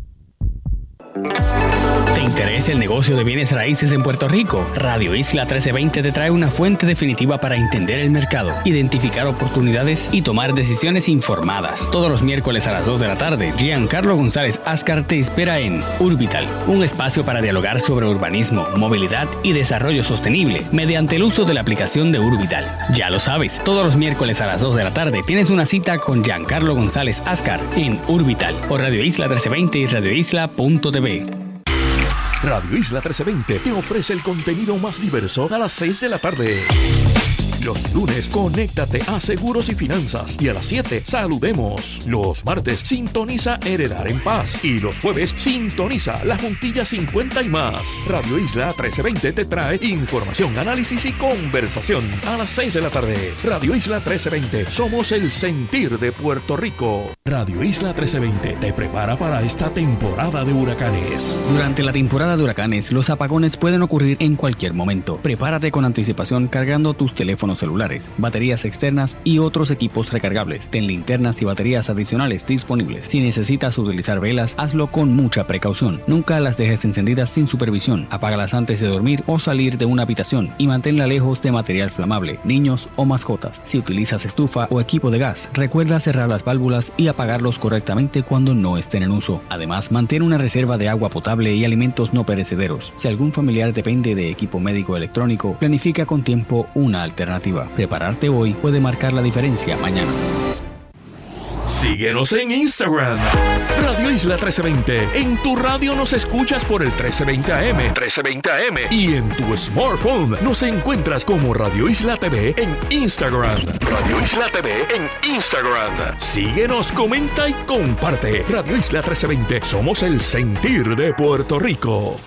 ¿Te interesa el negocio de bienes raíces en Puerto Rico? Radio Isla trece veinte te trae una fuente definitiva para entender el mercado, identificar oportunidades y tomar decisiones informadas. Todos los miércoles a las dos de la tarde, Giancarlo González Ascar te espera en Urbital, un espacio para dialogar sobre urbanismo, movilidad y desarrollo sostenible mediante el uso de la aplicación de Urbital. Ya lo sabes, todos los miércoles a las dos de la tarde tienes una cita con Giancarlo González Ascar en Urbital por Radio Isla trece veinte y radio isla punto t v. Radio Isla trece veinte te ofrece el contenido más diverso a las seis de la tarde. Los lunes, conéctate a Seguros y Finanzas. Y a las siete, saludemos. Los martes, sintoniza Heredar en Paz. Y los jueves, sintoniza La Juntilla cincuenta y más. Radio Isla trece veinte te trae información, análisis y conversación. A las seis de la tarde, Radio Isla trece veinte. Somos el sentir de Puerto Rico. Radio Isla trece veinte te prepara para esta temporada de huracanes. Durante la temporada de huracanes, los apagones pueden ocurrir en cualquier momento. Prepárate con anticipación cargando tus teléfonos teléfonos celulares, baterías externas y otros equipos recargables. Ten linternas y baterías adicionales disponibles. Si necesitas utilizar velas, hazlo con mucha precaución. Nunca las dejes encendidas sin supervisión. Apágalas antes de dormir o salir de una habitación y manténla lejos de material flamable, niños o mascotas. Si utilizas estufa o equipo de gas, recuerda cerrar las válvulas y apagarlos correctamente cuando no estén en uso. Además, mantén una reserva de agua potable y alimentos no perecederos. Si algún familiar depende de equipo médico electrónico, planifica con tiempo una alternativa. Prepararte hoy puede marcar la diferencia mañana. Síguenos en Instagram, Radio Isla trece veinte. En tu radio nos escuchas por el trece veinte A M. trece veinte A M. Y en tu smartphone nos encuentras como Radio Isla T V en Instagram. Radio Isla T V en Instagram. Síguenos, comenta y comparte. Radio Isla trece veinte. Somos el sentir de Puerto Rico.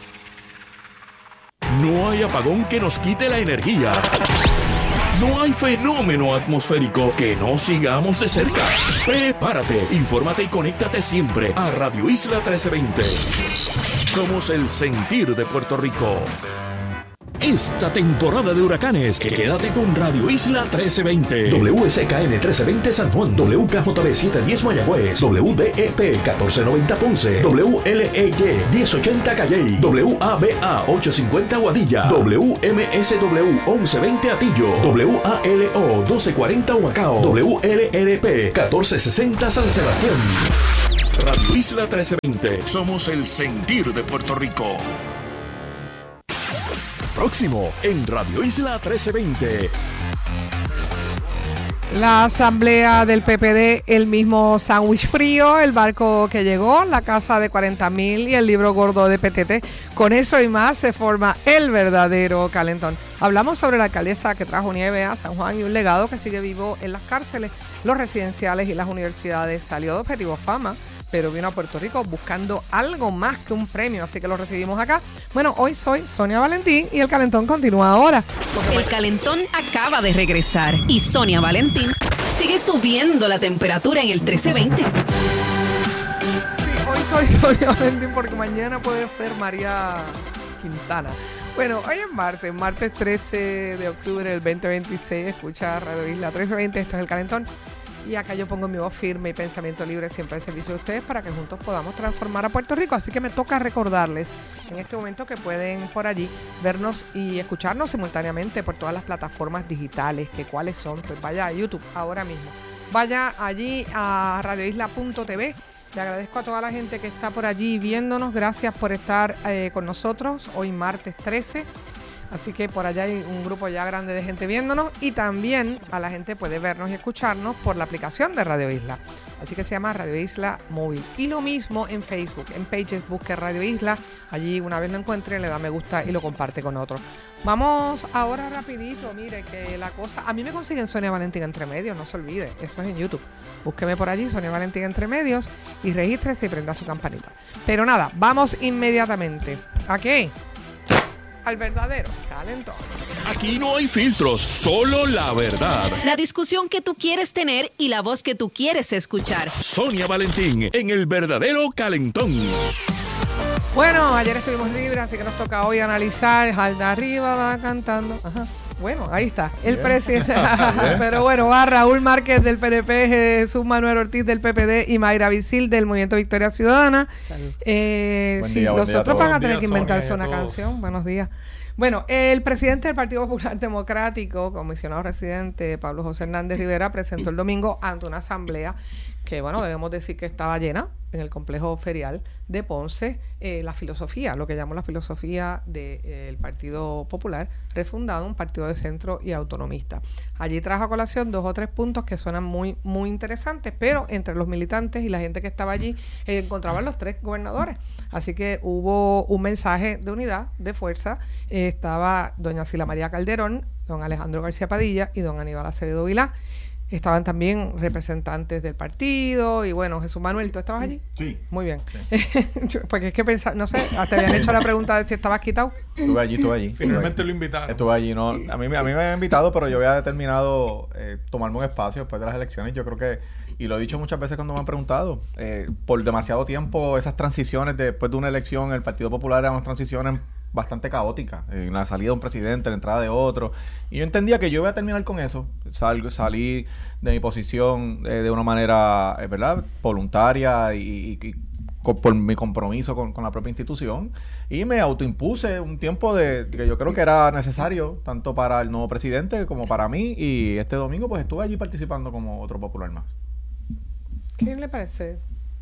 No hay apagón que nos quite la energía. No hay fenómeno atmosférico que no sigamos de cerca. Prepárate, infórmate y conéctate siempre a Radio Isla trece veinte. Somos el sentir de Puerto Rico. Esta temporada de huracanes, quédate con Radio Isla trece veinte. W S K N trece veinte San Juan, W K J B setecientos diez Mayagüez, W D E P catorce noventa Ponce, W L E Y diez ochenta Calley, W A B A ochocientos cincuenta Guadilla, W M S W once veinte Atillo, W A L O doce cuarenta Humacao, W L R P catorce sesenta San Sebastián. Radio Isla trece veinte. Somos el sentir de Puerto Rico. Próximo en Radio Isla trece veinte. La asamblea del P P D, el mismo sándwich frío, el barco que llegó, la casa de cuarenta mil y el libro gordo de P T T. Con eso y más se forma el verdadero calentón. Hablamos sobre la alcaldesa que trajo nieve a San Juan y un legado que sigue vivo en las cárceles, los residenciales y las universidades. Salió de Objetivo Fama, pero vino a Puerto Rico buscando algo más que un premio, así que lo recibimos acá. Bueno, hoy soy Sonia Valentín y el calentón continúa ahora. El calentón acaba de regresar y Sonia Valentín sigue subiendo la temperatura en el trece veinte. Sí, hoy soy Sonia Valentín porque mañana puede ser María Quintana. Bueno, hoy es martes, martes trece de octubre del veinte veintiséis. Escucha Radio Isla trece veinte, esto es el calentón. Y acá yo pongo mi voz firme y pensamiento libre siempre al servicio de ustedes para que juntos podamos transformar a Puerto Rico. Así que me toca recordarles en este momento que pueden por allí vernos y escucharnos simultáneamente por todas las plataformas digitales. Que cuáles son, pues vaya a YouTube ahora mismo. Vaya allí a radio isla punto t v. Le agradezco a toda la gente que está por allí viéndonos. Gracias por estar eh, con nosotros hoy martes trece. Así que por allá hay un grupo ya grande de gente viéndonos y también a la gente puede vernos y escucharnos por la aplicación de Radio Isla. Así que se llama Radio Isla Móvil. Y lo mismo en Facebook. En Pages busque Radio Isla. Allí una vez lo encuentre, le da me gusta y lo comparte con otros. Vamos ahora rapidito. Mire que la cosa... A mí me consiguen Sonia Valentín Entre Medios, no se olvide. Eso es en YouTube. Búsqueme por allí, Sonia Valentín Entre Medios, y regístrese y prenda su campanita. Pero nada, vamos inmediatamente. ¿A qué? Al verdadero calentón. Aquí no hay filtros, solo la verdad. La discusión que tú quieres tener y la voz que tú quieres escuchar. Sonia Valentín en el verdadero calentón. Bueno, ayer estuvimos libres, así que nos toca hoy analizar. Alda arriba va cantando. Ajá. Bueno, ahí está, el Bien. presidente. Pero bueno, va Raúl Márquez del P N P, Jesús Manuel Ortiz del P P D y Mayra Vicil del Movimiento Victoria Ciudadana. Eh, sí, día, los otros van a tener que inventarse Sonia, una canción. Buenos días. Bueno, el presidente del Partido Popular Democrático, comisionado residente Pablo José Hernández Rivera, presentó el domingo ante una asamblea que, bueno, debemos decir que estaba llena en el complejo ferial de Ponce, eh, la filosofía, lo que llamamos la filosofía del de, eh, Partido Popular, refundado, un partido de centro y autonomista. Allí trajo a colación dos o tres puntos que suenan muy, muy interesantes, pero entre los militantes y la gente que estaba allí eh, encontraban los tres gobernadores. Así que hubo un mensaje de unidad, de fuerza. Eh, estaba doña Sila María Calderón, don Alejandro García Padilla y don Aníbal Acevedo Vilá. Estaban también representantes del partido y bueno, Jesús Manuel, ¿tú estabas allí? Sí. Muy bien. Sí. Porque es que pensaba, no sé, te habían hecho la pregunta de si estabas quitado. Estuve allí, estuve allí. Finalmente lo invitaron. Estuve allí, no, a mí, a mí me habían invitado, pero yo había determinado eh, tomarme un espacio después de las elecciones. Yo creo que, y lo he dicho muchas veces cuando me han preguntado, eh, por demasiado tiempo esas transiciones de, después de una elección, el Partido Popular eran unas transiciones bastante caótica, en la salida de un presidente, la entrada de otro, y yo entendía que yo iba a terminar con eso. Salgo, salí de mi posición eh, de una manera, eh, ¿verdad?, voluntaria y, y, y con, por mi compromiso con, con la propia institución, y me autoimpuse un tiempo de que yo creo que era necesario tanto para el nuevo presidente como para mí, y este domingo pues estuve allí participando como otro popular más. ¿Qué le parece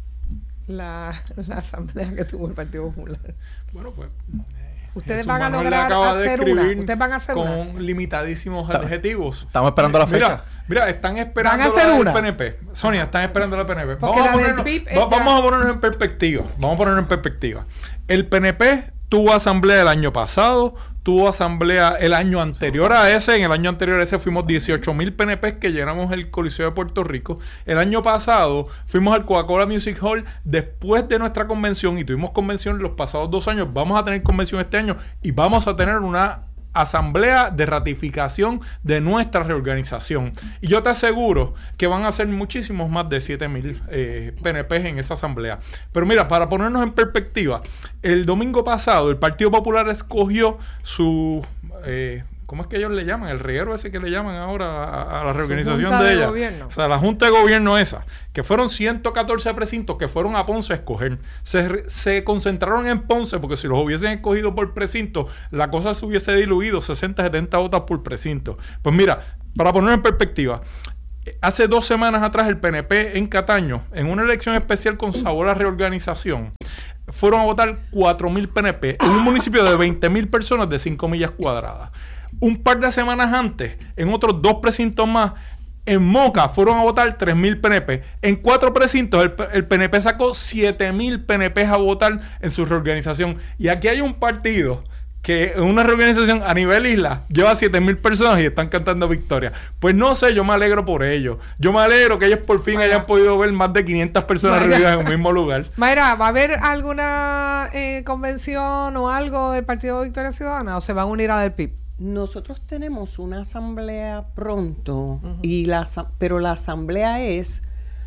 la, la asamblea que tuvo el Partido Popular? Bueno, pues ustedes Jesús van a Manuel lograr acaba de hacer una. escribir Ustedes van a hacer con una. limitadísimos Está- adjetivos. Estamos esperando la fecha. Mira, mira, están esperando ¿Van a hacer la del una? P N P. Sonia, están esperando la P N P. Porque Vamos, a la del ponernos, P I B va- es ya- vamos a ponernos en perspectiva. Vamos a ponernos en perspectiva. El P N P tuvo asamblea el año pasado, tuvo asamblea el año anterior a ese. En el año anterior a ese fuimos dieciocho mil P N P que llenamos el Coliseo de Puerto Rico. El año pasado fuimos al Coca-Cola Music Hall después de nuestra convención, y tuvimos convención los pasados dos años. Vamos a tener convención este año y vamos a tener una asamblea de ratificación de nuestra reorganización. Y yo te aseguro que van a ser muchísimos más de siete mil eh, P N P en esa asamblea. Pero mira, para ponernos en perspectiva, el domingo pasado el Partido Popular escogió su... Eh, ¿cómo es que ellos le llaman? El reguero ese que le llaman ahora a, a la reorganización junta de de ella. gobierno. O sea, la Junta de Gobierno esa, que fueron ciento catorce precintos que fueron a Ponce a escoger. Se, re- se concentraron en Ponce porque si los hubiesen escogido por precinto, la cosa se hubiese diluido, sesenta, setenta votos por precinto. Pues mira, para ponerlo en perspectiva, hace dos semanas atrás el P N P en Cataño, en una elección especial con sabor a reorganización, fueron a votar cuatro mil P N P en un municipio de veinte mil personas de cinco millas cuadradas. Un par de semanas antes, en otros dos precintos más, en Moca fueron a votar tres mil P N P. En cuatro precintos el, el P N P sacó siete mil P N P a votar en su reorganización. Y aquí hay un partido que en una reorganización a nivel isla lleva siete mil personas y están cantando victoria. Pues no sé, yo me alegro por ellos. Yo me alegro que ellos por fin hayan podido ver más de quinientas personas Mayra. reunidas en un mismo lugar. Mayra, ¿va a haber alguna eh, convención o algo del Partido Victoria Ciudadana o se van a unir a la del P I B? Nosotros tenemos una asamblea pronto, y la, asa- pero la asamblea es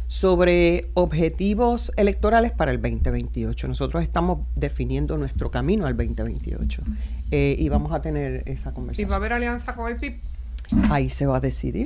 sobre objetivos electorales para el veinte veintiocho. Nosotros estamos definiendo nuestro camino al veinte veintiocho eh, y vamos a tener esa ¿Y conversación. va a haber alianza con el P I B? Ahí se va a decidir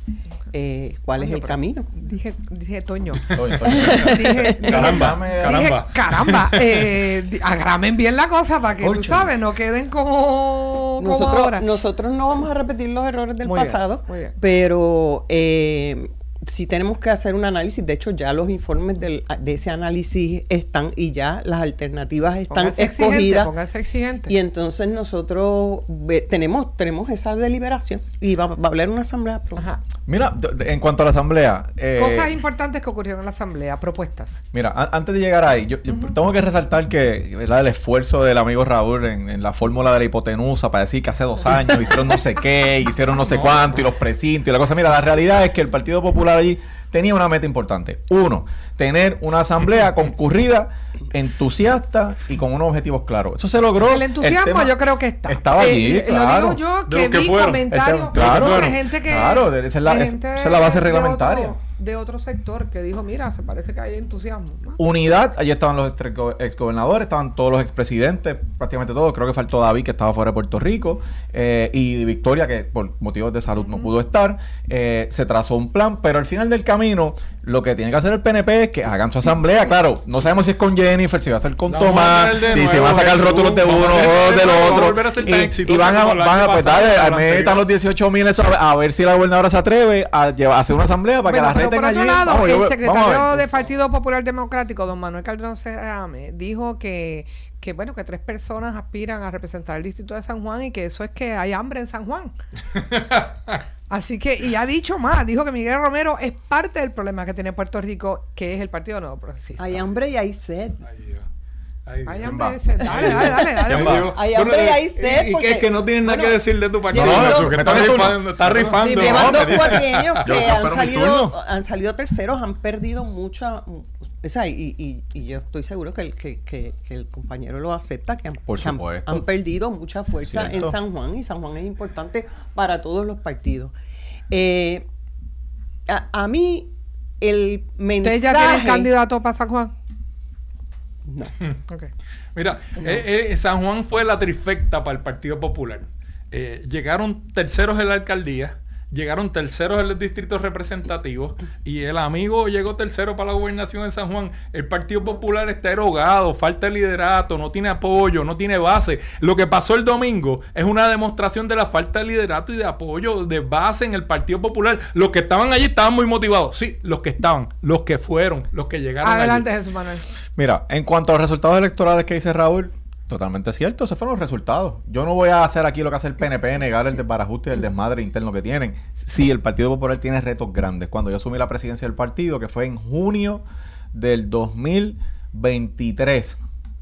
eh, cuál Coño, es el pero camino. Dije, dije Toño. Toño, Toño. dije, Caramba, dije, caramba. dije, caramba. Eh, di- agramen bien la cosa para que tú Ocho. sabes, no queden como, como Nosotros, ahora. nosotros no vamos a repetir los errores del Muy bien, pasado, muy bien. pero eh, sí tenemos que hacer un análisis. De hecho, ya los informes del, de ese análisis están y ya las alternativas están Póngase exigente, escogidas. póngase exigente. Y entonces nosotros ve- tenemos tenemos esa deliberación y va, va a haber una asamblea pronto. Mira, de- de- en cuanto a la asamblea, eh, Cosas importantes que ocurrieron en la asamblea, propuestas. mira, a- antes de llegar ahí, yo, yo tengo que resaltar que, ¿verdad?, el esfuerzo del amigo Raúl en, en la fórmula de la hipotenusa para decir que hace dos años hicieron no sé qué, hicieron no sé cuánto, y los precintos y la cosa. Mira, la realidad es que el Partido Popular allí tenía una meta importante. Uno, tener una asamblea concurrida, entusiasta y con unos objetivos claros. Eso se logró. El entusiasmo tema yo creo que está. Estaba allí, Eh, claro. Lo digo yo De que lo que vi fueron. comentarios Este- claro, de gente que... claro, esa es la- de es- gente esa es la base de reglamentaria. otro- de otro sector que dijo, mira, se parece que hay entusiasmo. ¿no? Unidad, allí estaban los extre- exgobernadores, estaban todos los expresidentes, prácticamente todos. Creo que faltó David, que estaba fuera de Puerto Rico, eh, y Victoria, que por motivos de salud no pudo estar. Eh, se trazó un plan, pero al final del camino, lo que tiene que hacer el P N P es que hagan su asamblea. Claro, no sabemos si es con Jennifer, si va a ser con Vamos a Tomás, tener de si se nuevo, van a sacar Jesús, rótulos de uno vamos a tener o de del nuevo, otro. volver a ser tan Y, y exitoso van a, como el van año a pues, pasado, dale, como el metan anterior. los dieciocho mil eso, a, a ver si la gobernadora se atreve a, llevar, a hacer una asamblea para Bueno, que la pero reten por otro allí. lado, Vamos, yo- el vamos a secretario ver. del Partido Popular Democrático, don Manuel Calderón Cerame, dijo que, que bueno, que tres personas aspiran a representar el distrito de San Juan y que eso es que hay hambre en San Juan. Así que, y ha dicho más, dijo que Miguel Romero es parte del problema que tiene Puerto Rico, que es el Partido Nuevo Progresista. Hay hambre y hay sed. Hay hambre y sed. Dale, dale, dale. dale. ¿Quién va? Hay hambre y hay sed. Y, y porque- que es que no tienen nada bueno, que decir de tu partido, llevan Jesús, dos- que está me toca mi rifando, está rifando. Sí, llevan No, dos que dice- cuatrienios Yo que espero han mi salido, turno. han salido terceros, han perdido mucha, o sea, y, y, y yo estoy seguro que el, que, que, que el compañero lo acepta, que han, Por que han- supuesto. han perdido mucha fuerza Cierto. en San Juan, y San Juan es importante para todos los partidos. Eh, a, a mí, el mensaje... ¿Ustedes ya tienen candidato para San Juan? No. Okay. Mira, No. eh, eh, San Juan fue la trifecta para el Partido Popular. Eh, llegaron terceros en la alcaldía, llegaron terceros en los distritos representativos y el amigo llegó tercero para la gobernación en San Juan. El Partido Popular está erogado, falta de liderato, no tiene apoyo, no tiene base. Lo que pasó el domingo es una demostración de la falta de liderato y de apoyo de base en el Partido Popular. Los que estaban allí estaban muy motivados. Sí, los que estaban, los que fueron, los que llegaron Adelante, allí. Jesús Manuel. Mira, en cuanto a los resultados electorales que dice Raúl, totalmente cierto, esos fueron los resultados. Yo no voy a hacer aquí lo que hace el P N P, negar el desbarajuste y el desmadre interno que tienen. Sí, el Partido Popular tiene retos grandes. Cuando yo asumí la presidencia del partido, que fue en junio del dos mil veintitrés,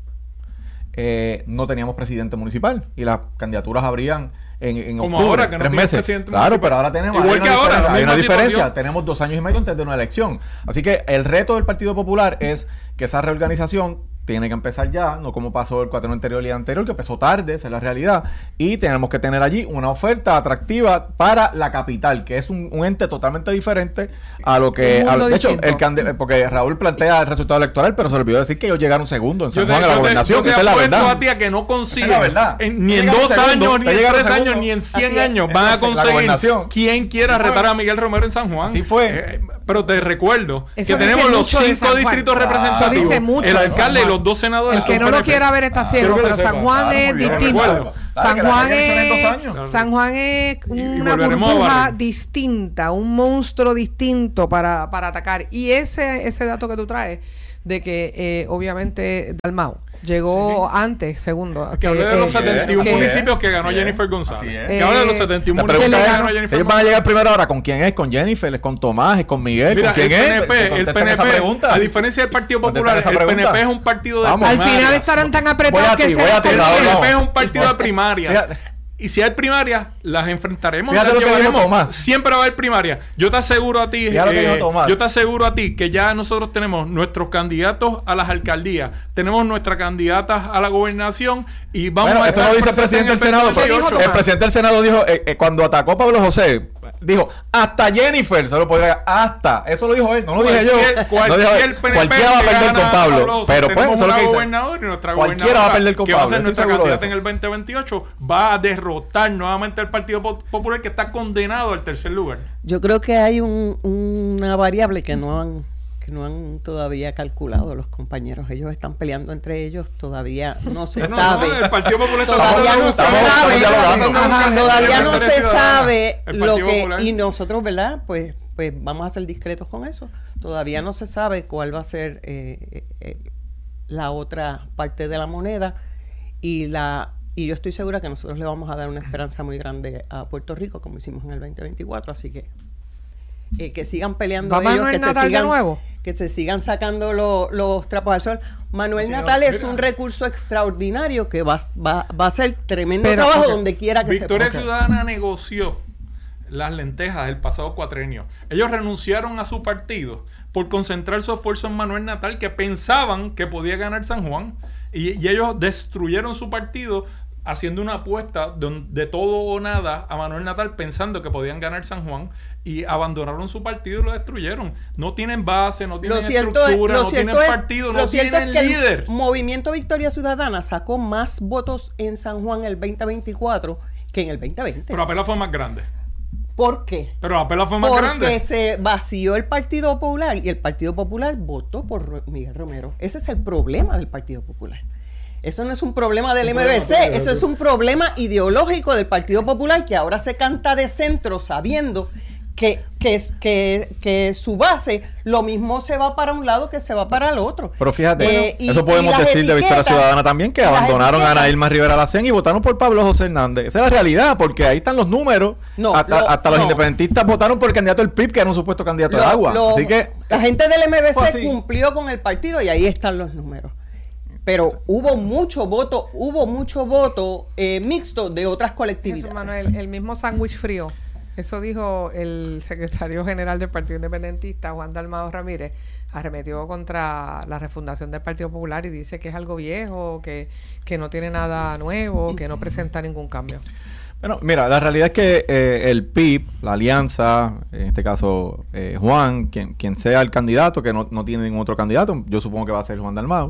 eh, no teníamos presidente municipal y las candidaturas habrían en, en Como octubre, ahora, que no tres tienes meses. presidente Claro, municipal. pero ahora tenemos Igual hay que una ahora, diferencia, la hay una misma diferencia. situación. Tenemos dos años y medio antes de una elección. Así que el reto del Partido Popular es que esa reorganización tiene que empezar ya, no como pasó el cuatro anterior y el anterior, que empezó tarde, esa es la realidad. Y tenemos que tener allí una oferta atractiva para la capital, que es un, un ente totalmente diferente a lo que... Un a- mundo de hecho, distinto. el candi- porque Raúl plantea el resultado electoral, pero se le olvidó decir que ellos llegaron segundo en San Yo te, Juan a la yo te- gobernación, yo te esa es la apuesto verdad. a ti a que no consiguen, Esa es la verdad. en- ni en Llegaron dos segundo, años, ni en llegaron tres segundo. años, ni en cien Así es. años van a Entonces, la conseguir gobernación. quien quiera Así fue. retar a Miguel Romero en San Juan. Así fue. Eh, pero te recuerdo Eso que tenemos dice los mucho de cinco San Juan. distritos Claro. representativos, Eso dice mucho el de San alcalde y Juan. los dos senadores. El que son no lo P N P. quiera ver está ciego, Quiero que pero lo San sepa. Juan Claro, es muy bien. distinto. Recuerdo. Claro, San que la Juan elección en dos es años. San Juan es Y- y una volveremos a burbuja barrer. distinta, un monstruo distinto para, para atacar. Y ese ese dato que tú traes de que eh, obviamente Dalmau llegó antes, segundo. Que hable de los eh, setenta y uno que- municipios que ganó Así es. Jennifer González. Así es. Que hable de los Eh, setenta y uno La municipios pregunta que es, ganó Jennifer ellos van a González. llegar primero ahora con quién es, con Jennifer, es con Tomás, es con Miguel, Mira, con el quién P N es. P, Se el contesta P N esa P, pregunta. a diferencia del Partido Contesta Popular, esa el P N P pregunta. es un partido de Vamos. Al primarias. final estarán tan Voy apretados a que ti, se voy a ti, El Raúl, P N P no. es un partido de primarias. Fíjate. Y si hay primarias, las enfrentaremos. Fíjate las lo que dijo llevaremos. Tomás. Siempre va a haber primarias. Yo te aseguro a ti, Fíjate lo que eh, dijo Tomás. yo te aseguro a ti que ya nosotros tenemos nuestros candidatos a las alcaldías, tenemos nuestras candidatas a la gobernación y vamos Bueno, a eso estar lo dice el presentes presidente en del Senado. veinte veintiocho. El presidente del Senado dijo, eh, eh, cuando atacó a Pablo José, dijo, hasta Jennifer se lo podría, hasta. Eso lo dijo él, no lo dije yo. Cualquier- No cualquier dijo él. P N P Cualquiera va a que perder gana con Pablo. Pablo, Pero pues, tenemos eso es lo una que dice. gobernadora y nuestra Cualquiera gobernadora, va a perder con que va a Pablo. ser Estoy nuestra seguro de candidata en eso. el veinte veintiocho, va a derrotar nuevamente al Partido Po- Popular, que está condenado al tercer lugar. Yo creo que hay un- una variable que no han que no han todavía calculado los compañeros. Ellos están peleando entre ellos, todavía no se No, no, sabe. el Partido Popular está todavía tratando no de se buscar- sabe. estamos dialogando. Ajá, todavía no se Ciudadana, sabe el lo Partido que Popular. y nosotros, ¿verdad? Pues pues vamos a ser discretos con eso. Todavía no se sabe cuál va a ser eh, eh, la otra parte de la moneda y la y yo estoy segura que nosotros le vamos a dar una esperanza muy grande a Puerto Rico, como hicimos en el veinte veinticuatro, así que eh, que sigan peleando ¿Va ellos, Manuel que se Natal de sigan nuevo? que se sigan sacando lo- los trapos al sol. Manuel Mira, Natal es mira. un recurso extraordinario que va, va, va a hacer tremendo Pero, trabajo ok. donde quiera que Victoria se ponga. Ciudadana negoció las lentejas el pasado cuatrenio. Ellos renunciaron a su partido por concentrar su esfuerzo en Manuel Natal, que pensaban que podía ganar San Juan, y, y ellos destruyeron su partido haciendo una apuesta de, de todo o nada a Manuel Natal, pensando que podían ganar San Juan, y abandonaron su partido y lo destruyeron. No tienen base, no tienen Lo cierto es, estructura, lo no cierto tienen es- partido, lo no cierto tienen es que líder. el Movimiento Victoria Ciudadana sacó más votos en San Juan el veinte veinticuatro que en el veinte veinte. Pero la pela fue más grande. ¿Por qué? Pero la pela fue más Porque grande. se vació el Partido Popular y el Partido Popular votó por Ro- Miguel Romero. Ese es el problema del Partido Popular. Eso no es un problema del M B C, eso es un problema ideológico del Partido Popular, que ahora se canta de centro sabiendo que, que, es- que, que su base lo mismo se va para un lado que se va para el otro. Pero fíjate, Eh, y- eso podemos y las decir de Victoria etiquetas- Ciudadana también, que las abandonaron a etiquetas- Ana Irma Rivera Lacén y votaron por Pablo José Hernández. Esa es la realidad, porque ahí están los números. No, hasta lo- hasta los no. independentistas votaron por el candidato del P I B, que era un supuesto candidato Lo- de agua. lo- Así que la gente del M B C Fue así. cumplió con el partido y ahí están los números. Pero hubo mucho voto, hubo mucho voto eh, mixto de otras Jesús colectividades. Manuel, el mismo sándwich frío. Eso dijo el secretario general del Partido Independentista, Juan Dalmau Ramírez, arremetió contra la refundación del Partido Popular y dice que es algo viejo, que, que no tiene nada nuevo, que no presenta ningún cambio. Bueno, mira, la realidad es que eh, el P I B, la alianza, en este caso eh, Juan, quien, quien sea el candidato, que no, no tiene ningún otro candidato, yo supongo que va a ser Juan Dalmau,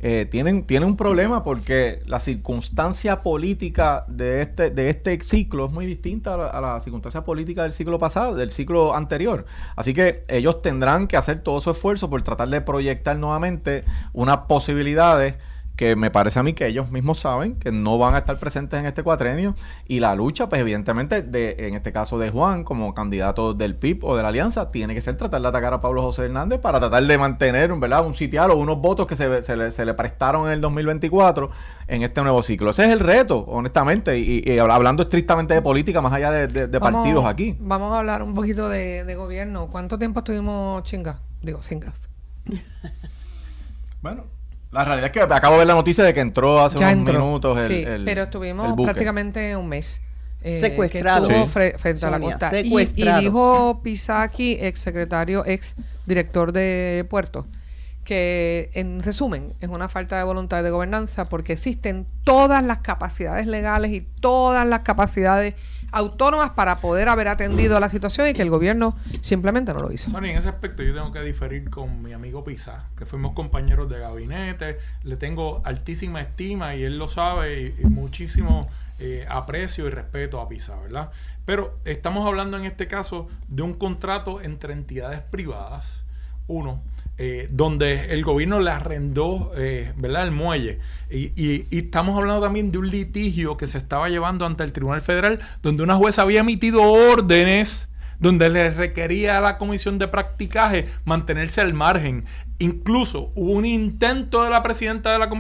eh, tienen, tienen un problema porque la circunstancia política de este, de este ciclo es muy distinta a la, a la circunstancia política del ciclo pasado, del ciclo anterior. Así que ellos tendrán que hacer todo su esfuerzo por tratar de proyectar nuevamente unas posibilidades que me parece a mí que ellos mismos saben que no van a estar presentes en este cuatrenio, y la lucha, pues evidentemente, de en este caso de Juan, como candidato del P I B o de la Alianza, tiene que ser tratar de atacar a Pablo José Hernández para tratar de mantener, ¿verdad?, un sitial o unos votos que se, se, le, se le prestaron en el dos mil veinticuatro en este nuevo ciclo. Ese es el reto, honestamente, y, y hablando estrictamente de política, más allá de, de, de Vamos- partidos aquí. Vamos a hablar un poquito de, de gobierno. ¿Cuánto tiempo estuvimos chingas? Digo, sin gas. Bueno, la realidad es que acabo de ver la noticia de que entró hace Ya unos entró. minutos el, sí, el- pero el estuvimos buque. prácticamente un mes. eh, Secuestrado. que estuvo Sí. fre- frente a la Sonia, costa. Y, y secuestrado. dijo Pisaki, ex secretario, ex director de Puerto, que en resumen es una falta de voluntad de gobernanza porque existen todas las capacidades legales y todas las capacidades autónomas para poder haber atendido a la situación y que el gobierno simplemente no lo hizo. Sony, en ese aspecto yo tengo que diferir con mi amigo Pizá, que fuimos compañeros de gabinete, le tengo altísima estima y él lo sabe, y, y muchísimo eh, aprecio y respeto a Pizá, ¿verdad? Pero estamos hablando en este caso de un contrato entre entidades privadas, uno, eh, donde el gobierno le arrendó, eh, ¿verdad?, el muelle. Y, y, y estamos hablando también de un litigio que se estaba llevando ante el Tribunal Federal, donde una jueza había emitido órdenes donde le requería a la comisión de practicaje mantenerse al margen. Incluso hubo un intento de la presidenta de la comisión